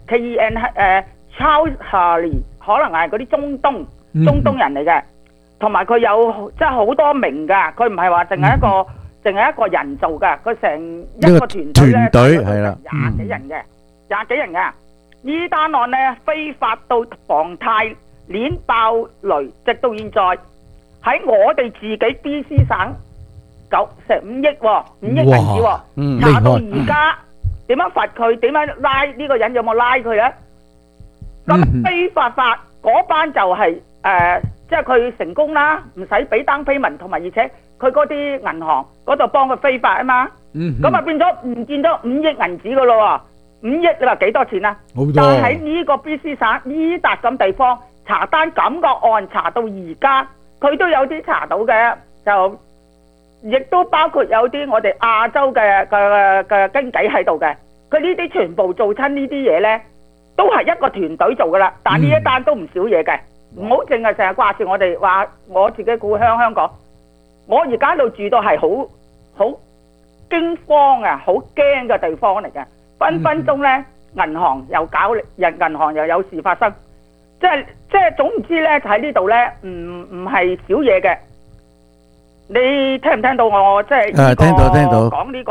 KEN Charles Harley， 可能係嗰啲中東人嚟嘅，同埋佢有即係好多名㗎，佢唔係話淨係一個人做㗎，佢成一個團隊係啦，20幾人嘅。呢單案咧非法到房貸鏈爆雷，直到現在。喺我哋自己 BC 省成5億喎，5億銀紙喎，查到而家點樣罰佢？點樣拉呢個人？有冇拉佢啊？咁非法嗰班就係即係佢成功啦，唔使俾單飛文，同埋而且佢嗰啲銀行嗰度幫佢非法啊嘛。咁啊變咗唔見咗5億銀紙噶咯喎，5億你話幾多錢啊？好多。但係喺呢個 BC 省呢笪咁地方查單咁個案查到而家。佢都有啲查到嘅，就亦都包括有啲我哋亞洲嘅經紀喺度嘅。佢呢啲全部做親呢啲嘢呢，都係一個團隊做噶啦。但呢一單都唔少嘢嘅，唔好淨係成日掛住我哋話我自己故鄉香港。我而家度住到係好驚慌啊，好驚嘅地方嚟嘅。分分鐘呢，銀行又有事發生。即係總唔知咧，喺呢度咧，唔係少嘢嘅。你聽唔聽到我即係呢個講呢個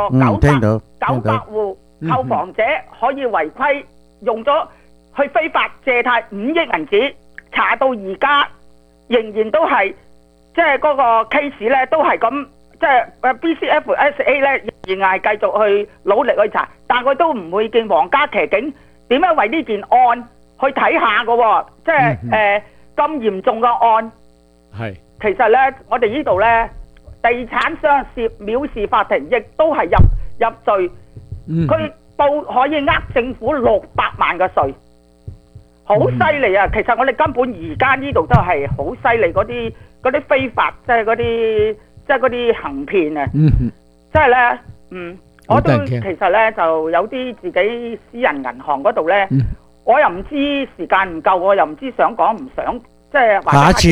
900戶購房者可以違規用咗去非法借貸5億銀紙，查到而家仍然都係即係嗰個 case 咧都係咁，即係BCFSA 咧仍然係繼續去努力去查，但佢都唔會見皇家騎警點樣為呢件案去睇下嘅喎，即係咁嚴重嘅案，其實咧，我哋呢度咧，地產商藐視法庭，亦都係入罪，佢可以呃政府600萬嘅稅，好犀利啊！其實我哋根本而家呢度都係好犀利，嗰啲非法，即係嗰啲行騙啊，即係咧，我都其實咧就有啲自己私人銀行嗰度咧。我又唔知時間唔夠，我又唔知想講唔想，即係下一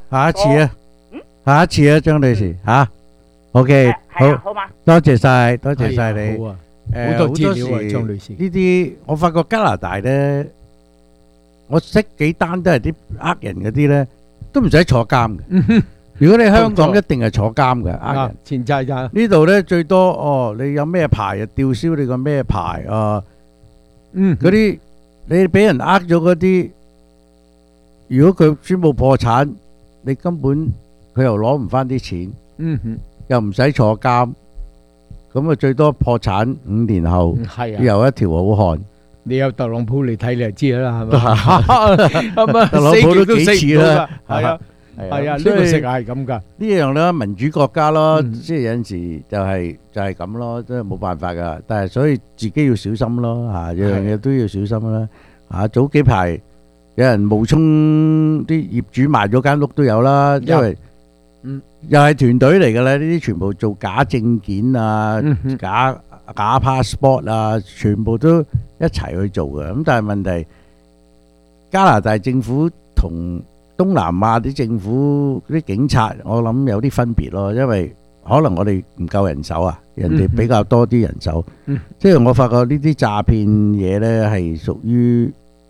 次啊，張女士嚇，OK， 好嘛， 多謝晒你， 好啊，好多資料啊，張女士。 呢啲我發覺加拿大咧，我識幾單都係啲呃人嗰啲咧，都唔使坐監嘅。如果你香港一定係坐監嘅，呃人前債咋？ 呢度咧最多你有咩牌啊？吊銷你個咩牌啊？嗰啲。你俾人呃咗嗰啲，如果佢宣布破產，你根本佢又攞唔翻啲錢，又唔使坐監，咁啊最多破產5年後，又一條好漢。 你有特朗普嚟睇你就知啦，係嘛？ 特朗普都幾次啦， 係啊，呢個世界係咁噶。 呢樣咧民主國家咯，即係有陣時就係咁咯，真係冇辦法噶。但係所以自己要小心咯，嚇樣嘢都要小心啦。嚇早幾排有人冒充啲業主賣咗間屋都有啦，因為又係團隊嚟㗎啦，呢啲全部做假證件啊、假 passport 啊，全部都一齊去做嘅。咁但係問題，加拿大政府同東南亞啲政府啲警察，我諗有啲分別咯，因為可能我哋唔夠人手啊，人哋比較多啲人手。即係我發覺呢啲詐騙嘢呢係屬於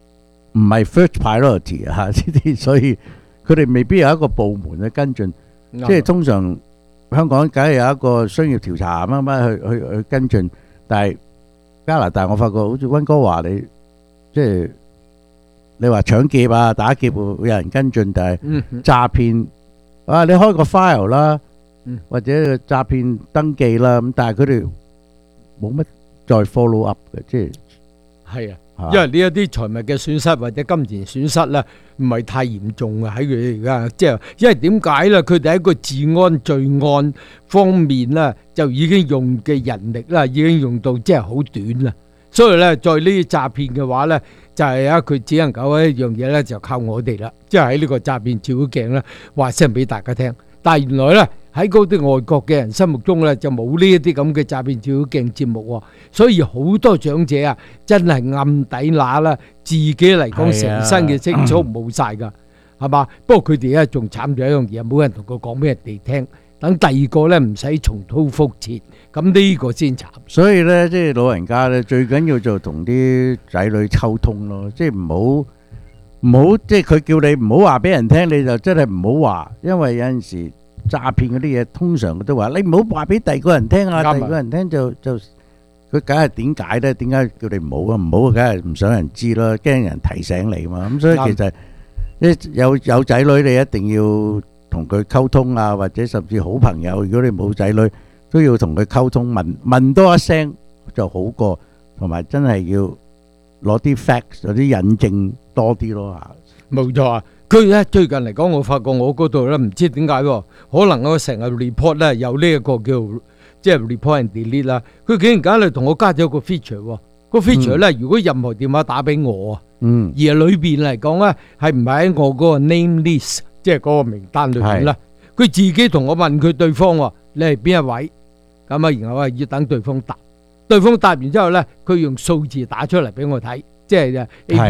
唔係 first priority 啊，呢啲所以佢哋未必有一個部門去跟進，即係通常香港梗係有一個商業調查乜乜去跟進，但係加拿大我發覺好似溫哥華你即係你話搶劫啊打劫會有人跟進，但係詐騙啊你開個 file 啦，或者詐騙登記啦，咁但係佢哋冇乜再 follow up 嘅，即係係啊。因為呢一啲財物嘅損失或者金錢損失咧，唔係太嚴重啊！喺佢哋而家，即係因為點解咧？佢哋喺個治安罪案方面咧，就已經用嘅人力啦，已經用到即係好短啦。所以咧，在呢啲詐騙嘅話咧，就係啊，佢只能夠一樣嘢咧，就靠我哋啦。即係喺呢個詐騙照妖鏡咧，話聲俾大家聽。但係原來咧，喺嗰啲外國嘅人心目中咧，就冇呢一啲咁嘅詐騙照妖鏡節目喎，所以好多長者啊，真係暗底乸啦，自己嚟講成身嘅積蓄冇晒㗎，係嘛？不過佢哋咧仲慘咗一樣嘢，冇人同佢講俾人哋聽，等第二個咧唔使重蹈覆轍，咁呢個先慘。 所以咧，即係老人家咧，最緊要就同啲仔女溝通咯，即係唔好，即係佢叫你唔好話俾人聽，你就真係唔好話，因為有陣時詐騙嗰啲嘢，通常佢都話你唔好話俾第二個人聽啊，第二個人聽就佢梗係點解咧？點解叫你唔好啊？唔好梗係唔想人知啦，驚人提醒你嘛。咁所以其實有仔女，你一定要同佢溝通啊，或者甚至好朋友，如果你冇仔女，都要同佢溝通，問多一聲就好過，同埋真係要攞啲 facts 有啲引證多啲咯嚇。 冇錯啊！佢咧最近嚟講，我發覺我嗰度咧唔知點解喎，可能我成日 report 咧有呢一個叫即係 report and delete 啦。佢竟然間嚟同我加咗個 feature 喎，個 feature 咧如果任何電話打俾我啊，而裏邊嚟講咧係唔係喺我嗰個 name list， 即係嗰個名單裏邊啦，佢自己同我問佢對方喎，你係邊一位？咁啊，然後啊要等對方答，對方答完之後咧，佢用數字打出嚟俾我睇，即係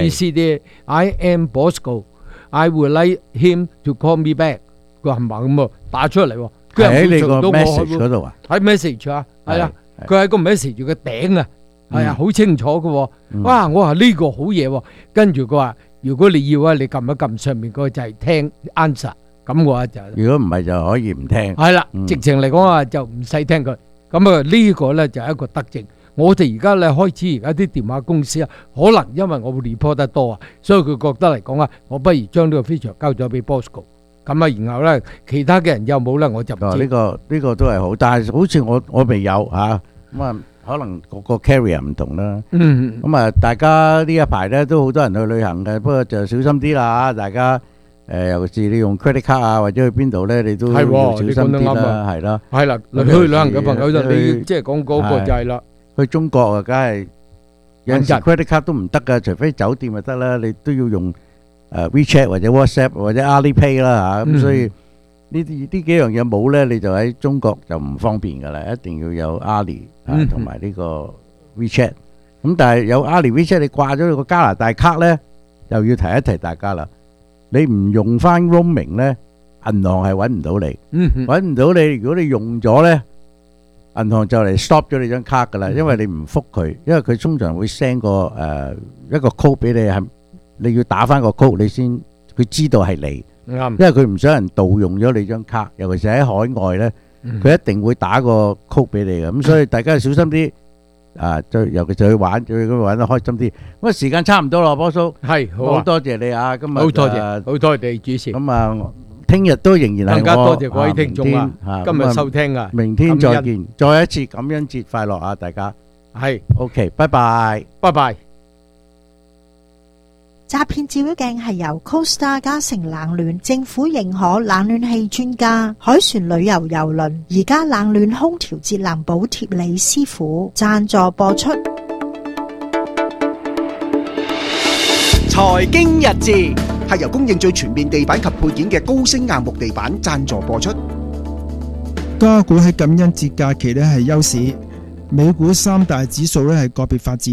ABCD，I am Bosco。I would like him to call me back。佢係咪咁啊？打出嚟喎，佢喺你個 message 嗰度啊？ 喺 message 啊，係啊，佢喺個 message 嘅頂啊，係啊，好清楚嘅。哇！我話呢個好嘢喎，跟住佢話：如果你要啊，你撳一撳上面嗰個就係聽 answer。咁我就如果唔係就可以唔聽。 係啦，直情嚟講啊，就唔使聽佢。咁啊，呢個咧就係一個德政。我哋而家咧開始而家啲電話公司啊，可能因為我會 report 得多啊，所以佢覺得嚟講啊，我不如將呢個 feature 交咗俾 Bosco， 咁啊，然後咧其他嘅人有冇咧我就唔知。 呢個都係好，但係好似我未有嚇，咁啊可能個 carrier 唔同啦。咁啊，大家呢一排咧都好多人去旅行嘅，不過就小心啲啦嚇，大家尤其是你用 credit card 啊或者去邊度咧，你都要小心啲啦，係啦。 係啦，去旅行嘅朋友就你即係講嗰個就係啦。 去中國啊，梗係有陣時 credit card 都唔得噶，除非酒店就得啦，你都要用WeChat 或者 WhatsApp 或者 Alipay 啦嚇，咁所以呢幾樣嘢冇咧，你就喺中國就唔方便噶啦，一定要有 Ali 同埋呢個 WeChat。咁但係有 Ali WeChat，你掛咗個加拿大卡咧，又要提一提大家啦。你唔用翻 roaming 咧，銀行係揾唔到你，揾唔到你。如果你用咗咧，銀行就嚟 stop 咗你張卡噶啦，因為你唔覆佢，因為佢通常會 send 個一個 code 俾你，係你要打翻個 code 你先，佢知道係你，因為佢唔想人盜用咗你張卡，尤其是喺海外咧，佢一定會打個 code 俾你嘅，咁所以大家小心啲啊！尤其就去玩，就去玩得開心啲。咁啊，時間差唔多啦，波叔， 係好多謝你啊！今日好多謝，好多謝你主持。 咁啊。聽日都仍然係我， 更加多謝各位聽眾啊！今日收聽啊， 明天再見，再一次感恩節快樂啊！大家係 OK， 拜拜， 拜拜。 詐騙照妖鏡係由 Costa 嘉誠冷暖政府認可冷暖氣專家海船旅遊郵輪而家冷暖空調節能補貼李師傅贊助播出。 財經日誌係由供應最全面地板及配件嘅高升硬木地板贊助播出。 加股喺感恩節假期咧係休市，美股三大指數咧係個別發展，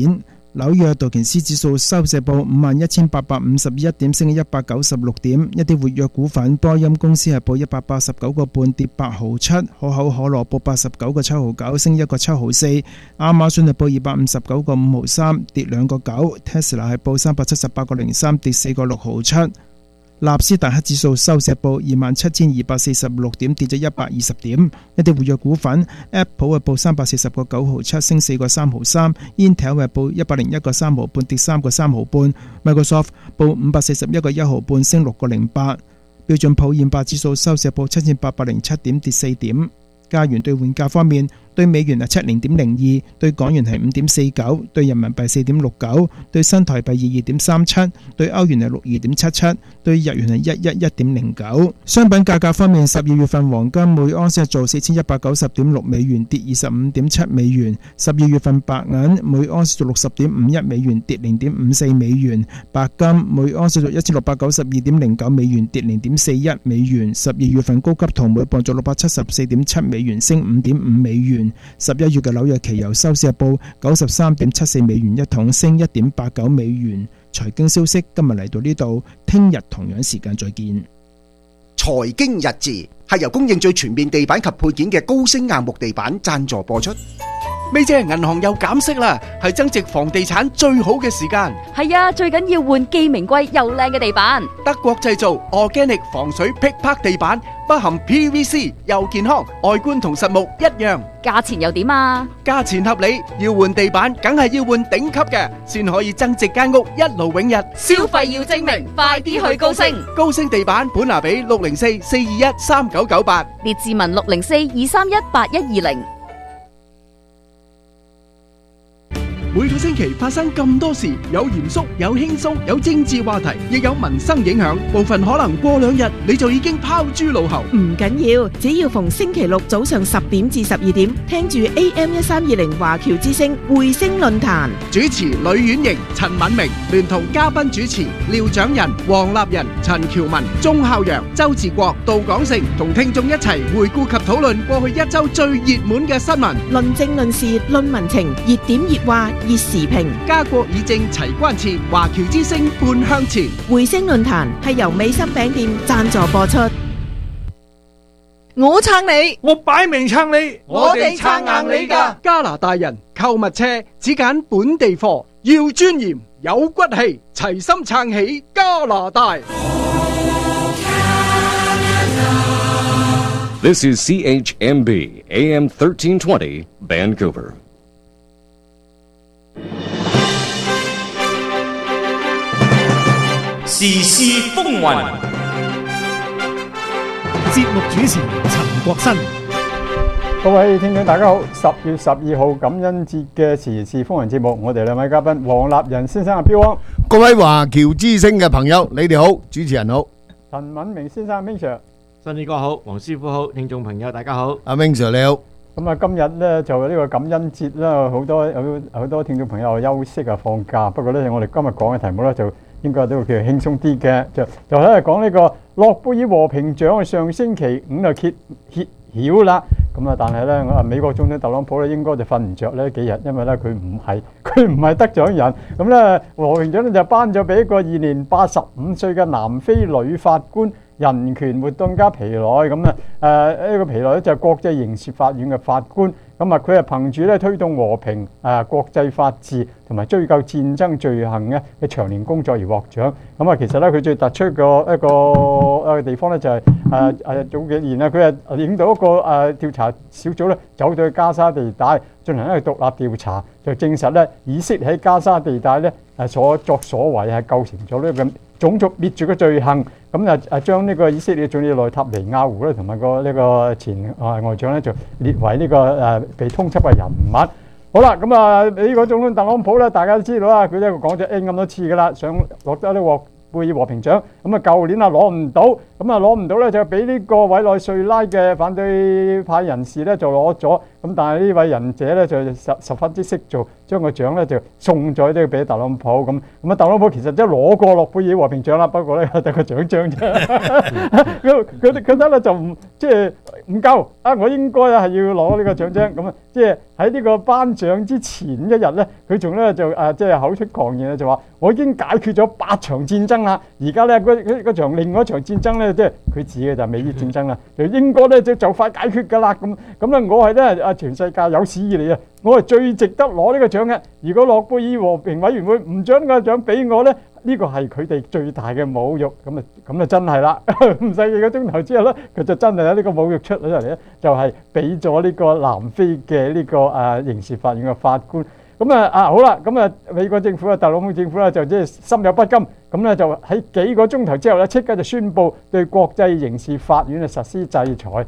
紐約道瓊斯指數收市報51,851點，升196點。一啲活躍股份，波音公司係報189個半，跌8毫7；可口可樂報89個7毫9，升1個7毫4；亞馬遜係報259個5毫3，跌2個9； Tesla 係報378個03，跌4個6毫7。納斯達克指數收市報27,246點，跌咗120點。一啲活躍股份 ，Apple 係報340個9毫7，升4個3毫3 ；Intel 係報101個3毫半，跌3個3毫半 ；Microsoft 報541個1毫半，升6個08。標準普爾500指數收市報7,807點，跌4點。加元兌換價方面，對美元係70.02，對港元係5.49，對人民幣4.69，對新台幣22.37，對歐元係62.77，對日元係111.09。商品價格方面，12月份黃金每盎司係做4190.6美元，跌25.7美元；12月份白銀每盎司做60.51美元，跌0.54美元；白金每盎司做1692.09美元，跌0.41美元；12月份高級銅每磅做674.7美元，升5.5美元。11月嘅紐約期油收市報93.74美元一桶，升1.89美元。財經消息今日嚟到呢度，聽日同樣時間再見。 財經日誌係由供應最全面地板及配件嘅高升硬木地板贊助播出。 咪姐，銀行又減息啦，係增值房地產最好嘅時間。 係啊，最緊要換既名貴又靚嘅地板。 德國製造 Organic 防水劈拍地板，不含 PVC， 又健康，外觀同實木一樣。 價錢又點啊？ 價錢合理，要換地板梗係要換頂級嘅，先可以增值間屋一勞永逸。 消費要精明，快啲去高升。 高升地板本拿比604-421-3998， 列治文604-231-8120。 每個星期發生咁多事，有嚴肅，有輕鬆，有政治話題，亦有民生影響。部分可能過2日你就已經拋諸腦後。 唔緊要，只要逢星期六早上10點至12點，聽住 AM1320華僑之聲匯聲論壇。 主持呂婉瑩、陳敏明，聯同嘉賓主持廖長仁、黃立仁、陳喬文、鐘孝陽、周志國、杜廣成，同聽眾一齊回顧及討論過去1周最熱門嘅新聞， 論政論事論民情，熱點熱話熱時評， 家國議政齊關切，華僑之聲半向前。 匯聲論壇係由美心餅店贊助播出。 我撐你， 我擺明撐你， 我哋撐硬你㗎。 加拿大人購物車只揀本地貨，要尊嚴有骨氣，齊心撐起加拿大。 This is CHMB AM 1320 Vancouver. 時事風雲， 節目主持陳國新。 各位聽眾大家好，10月12號感恩節嘅時事風雲節目，我哋兩位嘉賓黃立仁先生阿標王， 各位華僑之聲嘅朋友，你哋好，主持人好， 陳敏明先生 Ming Sir， 新宇哥好，黃師傅好，聽眾朋友大家好， 阿 Ming Sir 你好。 咁啊，今日咧就呢個感恩節啦，好多聽眾朋友休息啊放假，不過咧我哋今日講嘅題目咧就應該都叫輕鬆啲嘅，就喺度講呢個諾貝爾和平獎上星期五就揭曉啦。咁啊，但係咧美國總統特朗普咧應該就瞓唔着呢幾日，因為咧佢唔係得獎人。咁咧和平獎咧就頒咗俾一個現年85歲嘅南非女法官。人權活動家皮內咁啊，呢個皮內咧就係國際刑事法院嘅法官，咁啊佢係憑住咧推動和平、國際法治同埋追究戰爭罪行嘅長年工作而獲獎。咁啊，其實咧佢最突出嘅一個地方咧就係早幾年啊，佢係領導一個調查小組咧走到去加沙地帶進行一個獨立調查，就證實咧以色列喺加沙地帶咧所作所為係構成咗呢個種族滅絕嘅罪行。咁將呢個以色列總理內塔尼亞胡咧同埋呢個前外長咧就列為呢個被通緝嘅人物。好啦，咁啊美國總統特朗普咧，大家都知道啦，佢呢個講咗 N 咁多次噶啦，想獲得呢個諾貝爾和平獎。咁啊舊年啊攞唔到， 咁啊攞唔到咧，就俾呢個委內瑞拉嘅反對派人士咧就攞咗。咁但係呢位仁者咧就十分之識做，將個獎咧就送咗呢俾特朗普。咁啊，特朗普其實都攞過諾貝爾和平獎啦，不過咧得個獎章啫。佢覺得咧就唔夠啊！我應該係要攞呢個獎章。咁啊，即係喺呢個頒獎之前一日咧，佢仲咧就口出狂言就話：我已經解決咗8場戰爭啦，而家咧嗰場另外一場戰爭咧，即係佢指嘅就係美伊戰爭啦，就應該咧就快解決㗎啦。咁咧，我係咧全世界有史以嚟啊，我係最值得攞呢個獎嘅。如果諾貝爾和平委員會唔將呢個獎俾我咧，呢個係佢哋最大嘅侮辱。咁啊真係啦，唔使幾個鐘頭之後咧，佢就真係有呢個侮辱出咗嚟咧，就係俾咗呢個南非嘅呢個刑事法院嘅法官。咁好啦，咁啊美國政府特朗普政府咧就即係心有不甘，咁咧就喺幾個鐘頭之後咧，即刻就宣布對國際刑事法院實施制裁。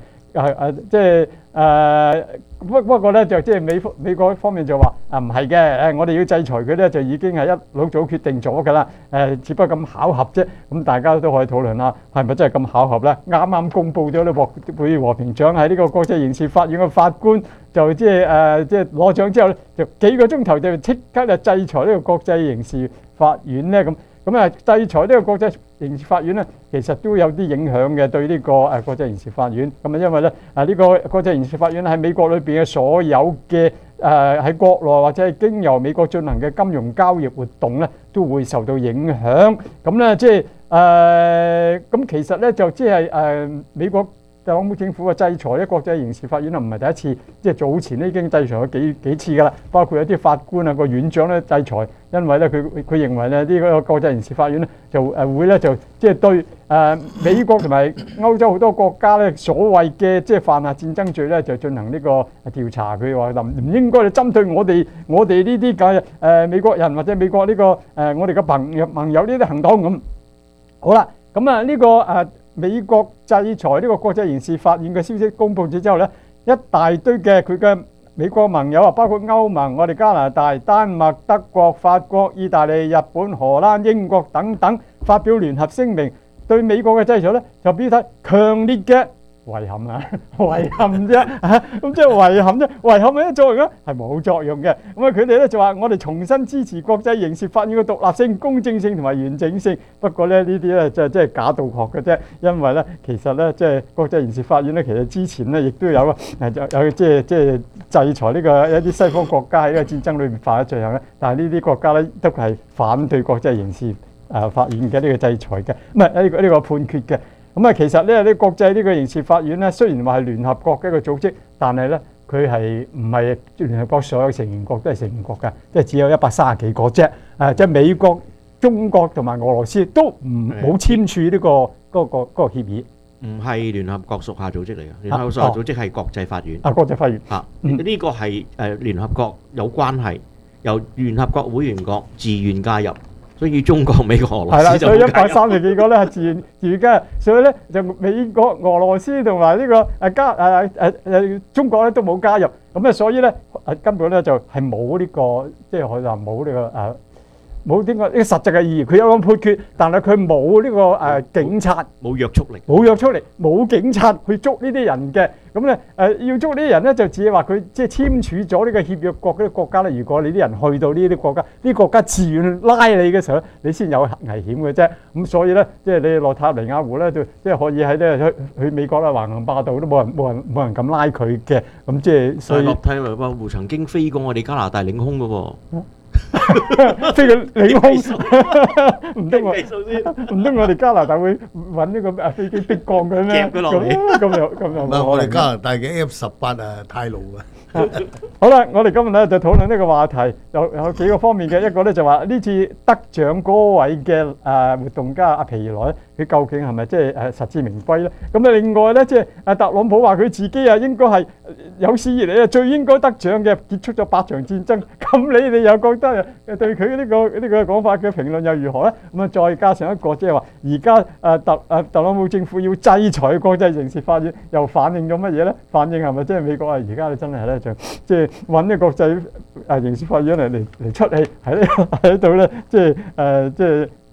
不過咧就即係美國方面就話唔係嘅，我哋要制裁佢咧就已經係一早決定咗㗎啦，只不過咁巧合啫。咁大家都可以討論下，係咪真係咁巧合咧？啱啱公佈咗呢諾貝爾和平獎喺呢個國際刑事法院嘅法官就即係攞獎之後咧，就幾個鐘頭就即刻就制裁呢個國際刑事法院咧咁。制裁呢個國際刑事法院咧，其實都有啲影響嘅對呢個國際刑事法院。咁因為咧呢個國際刑事法院喺美國裏邊嘅所有嘅喺國內或者係經由美國進行嘅金融交易活動咧，都會受到影響。咁咧咁其實咧就美國特朗普政府嘅制裁咧，國際刑事法院唔係第一次，即係早前咧已經制裁咗幾次㗎啦。包括有啲法官個院長咧制裁，因為咧佢認為咧呢個國際刑事法院咧就會咧就即係對美國同埋歐洲好多國家咧所謂嘅即係犯下戰爭罪咧就進行呢個調查。佢話唔應該針對我哋呢啲嘅美國人或者美國呢個我哋嘅盟友呢啲行動咁。好啦，咁呢個美國制裁呢個國際刑事法院嘅消息公佈咗之後咧，一大堆嘅佢嘅美國盟友包括歐盟、我哋加拿大、丹麥、德國、法國、意大利、日本、荷蘭、英國等等，發表聯合聲明，對美國嘅制裁咧就表態強烈嘅遺憾啦，遺憾啫，咁即係遺憾啫，遺憾有咩作用咧？係冇作用嘅。咁佢哋咧就話：我哋重新支持國際刑事法院嘅獨立性、公正性同埋完整性。不過咧呢啲咧就即係假道學嘅啫，因為咧其實咧即係國際刑事法院咧，其實之前咧亦都有即係制裁呢個一啲西方國家喺呢個戰爭裏面犯咗罪行咧，但係呢啲國家咧都係反對國際刑事法院嘅呢個制裁嘅，唔係呢個判決嘅。其實咧呢國際呢個刑事法院咧，雖然話係聯合國嘅一個組織，但係咧佢係唔係聯合國所有成員國都係成員國㗎，即係只有130幾個啫。即係美國、中國同埋俄羅斯都冇簽署呢個協議。 唔係聯合國屬下組織嚟嘅，聯合國屬下組織係國際法院。 國際法院呢個係聯合國有關係，由聯合國會員國自願加入。所以中國、美國、俄羅斯就冇加入。所以130幾個咧係自願加入，所以咧就美國、俄羅斯同埋呢個中國咧都冇加入。咁所以咧根本咧就係冇呢個，即係可以話冇呢個冇呢個實際嘅意義。佢有個判決，但係佢冇呢個警察， 冇約束力， 冇約束力，冇警察去捉呢啲人嘅。咁咧要捉呢啲人咧，就只係話佢即係簽署咗呢個協約國嗰啲國家咧。如果你啲人去到呢啲國家，啲國家自願拉你嘅時候咧，你先有危險嘅啫。咁所以咧，即係你落塔尼亞湖咧，就即係可以喺咧去美國啦，橫行霸道都冇人敢拉佢嘅。咁即係所以落塔尼亞湖曾經飛過我哋加拿大領空嘅喎。 飛過領空，唔通我哋加拿大會揾呢個飛機逼降佢咩？ 夾佢落嚟， 咁又唔係我哋加拿大嘅 F18太老啦。 好啦，我哋今日咧就討論呢個話題，有幾個方面嘅。一個咧就話呢次得獎嗰位嘅活動家阿皮萊，佢究竟係咪即係實至名歸咧？咁另外咧即係特朗普話佢自己應該係有史以嚟最應該得獎嘅，結束咗8場戰爭。咁你哋又覺得對佢呢個講法嘅評論又如何咧？咁再加上一個即係話而家特朗普政府要制裁國際刑事法院，又反映咗乜嘢咧？反映係咪即係美國而家真係咧就即係揾呢個國際刑事法院嚟出氣喺度咧，即係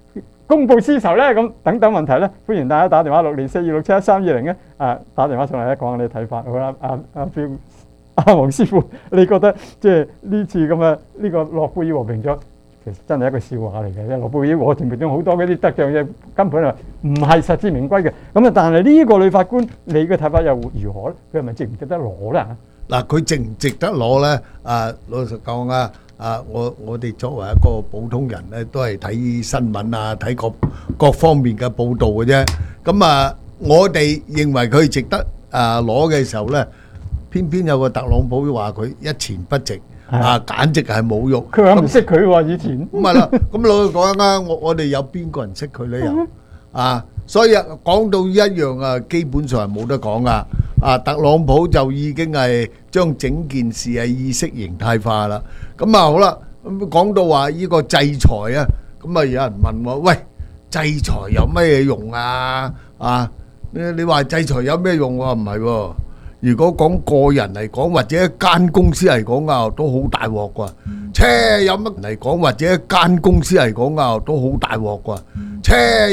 公報私仇咧？咁等等問題咧，歡迎大家打電話604267132咧，打電話上嚟咧講下你睇法。好啦，黃師傅，你覺得即係呢次咁嘅呢個諾貝爾和平獎，其實真係一個笑話嚟嘅。諾貝爾和平獎好多嗰啲得獎嘅根本係唔係實至名歸嘅。咁啊，但係呢個女法官，你嘅睇法又如何咧？佢係咪值唔值得攞咧？ 嗱，佢值唔值得攞咧？老實講啊，我哋作為一個普通人咧，都係睇新聞啊，睇各方面嘅報導嘅啫。咁啊，我哋認為佢值得攞嘅時候咧，偏偏有個特朗普話佢一錢不值，簡直係侮辱。 佢話唔識佢喎，以前。 咁咪啦，咁老實講啊，我哋有邊個人識佢咧？又所以講到一樣基本上係冇得講噶。特朗普就已經係將整件事係意識形態化啦。咁好啦，講到話呢個制裁啊，咁有人問我：喂，制裁有咩用啊？你話制裁有咩用？我話唔係喎。如果講個人嚟講，或者一間公司嚟講都好大鑊㗎。有乜嚟講，或者一間公司嚟講都好大鑊㗎。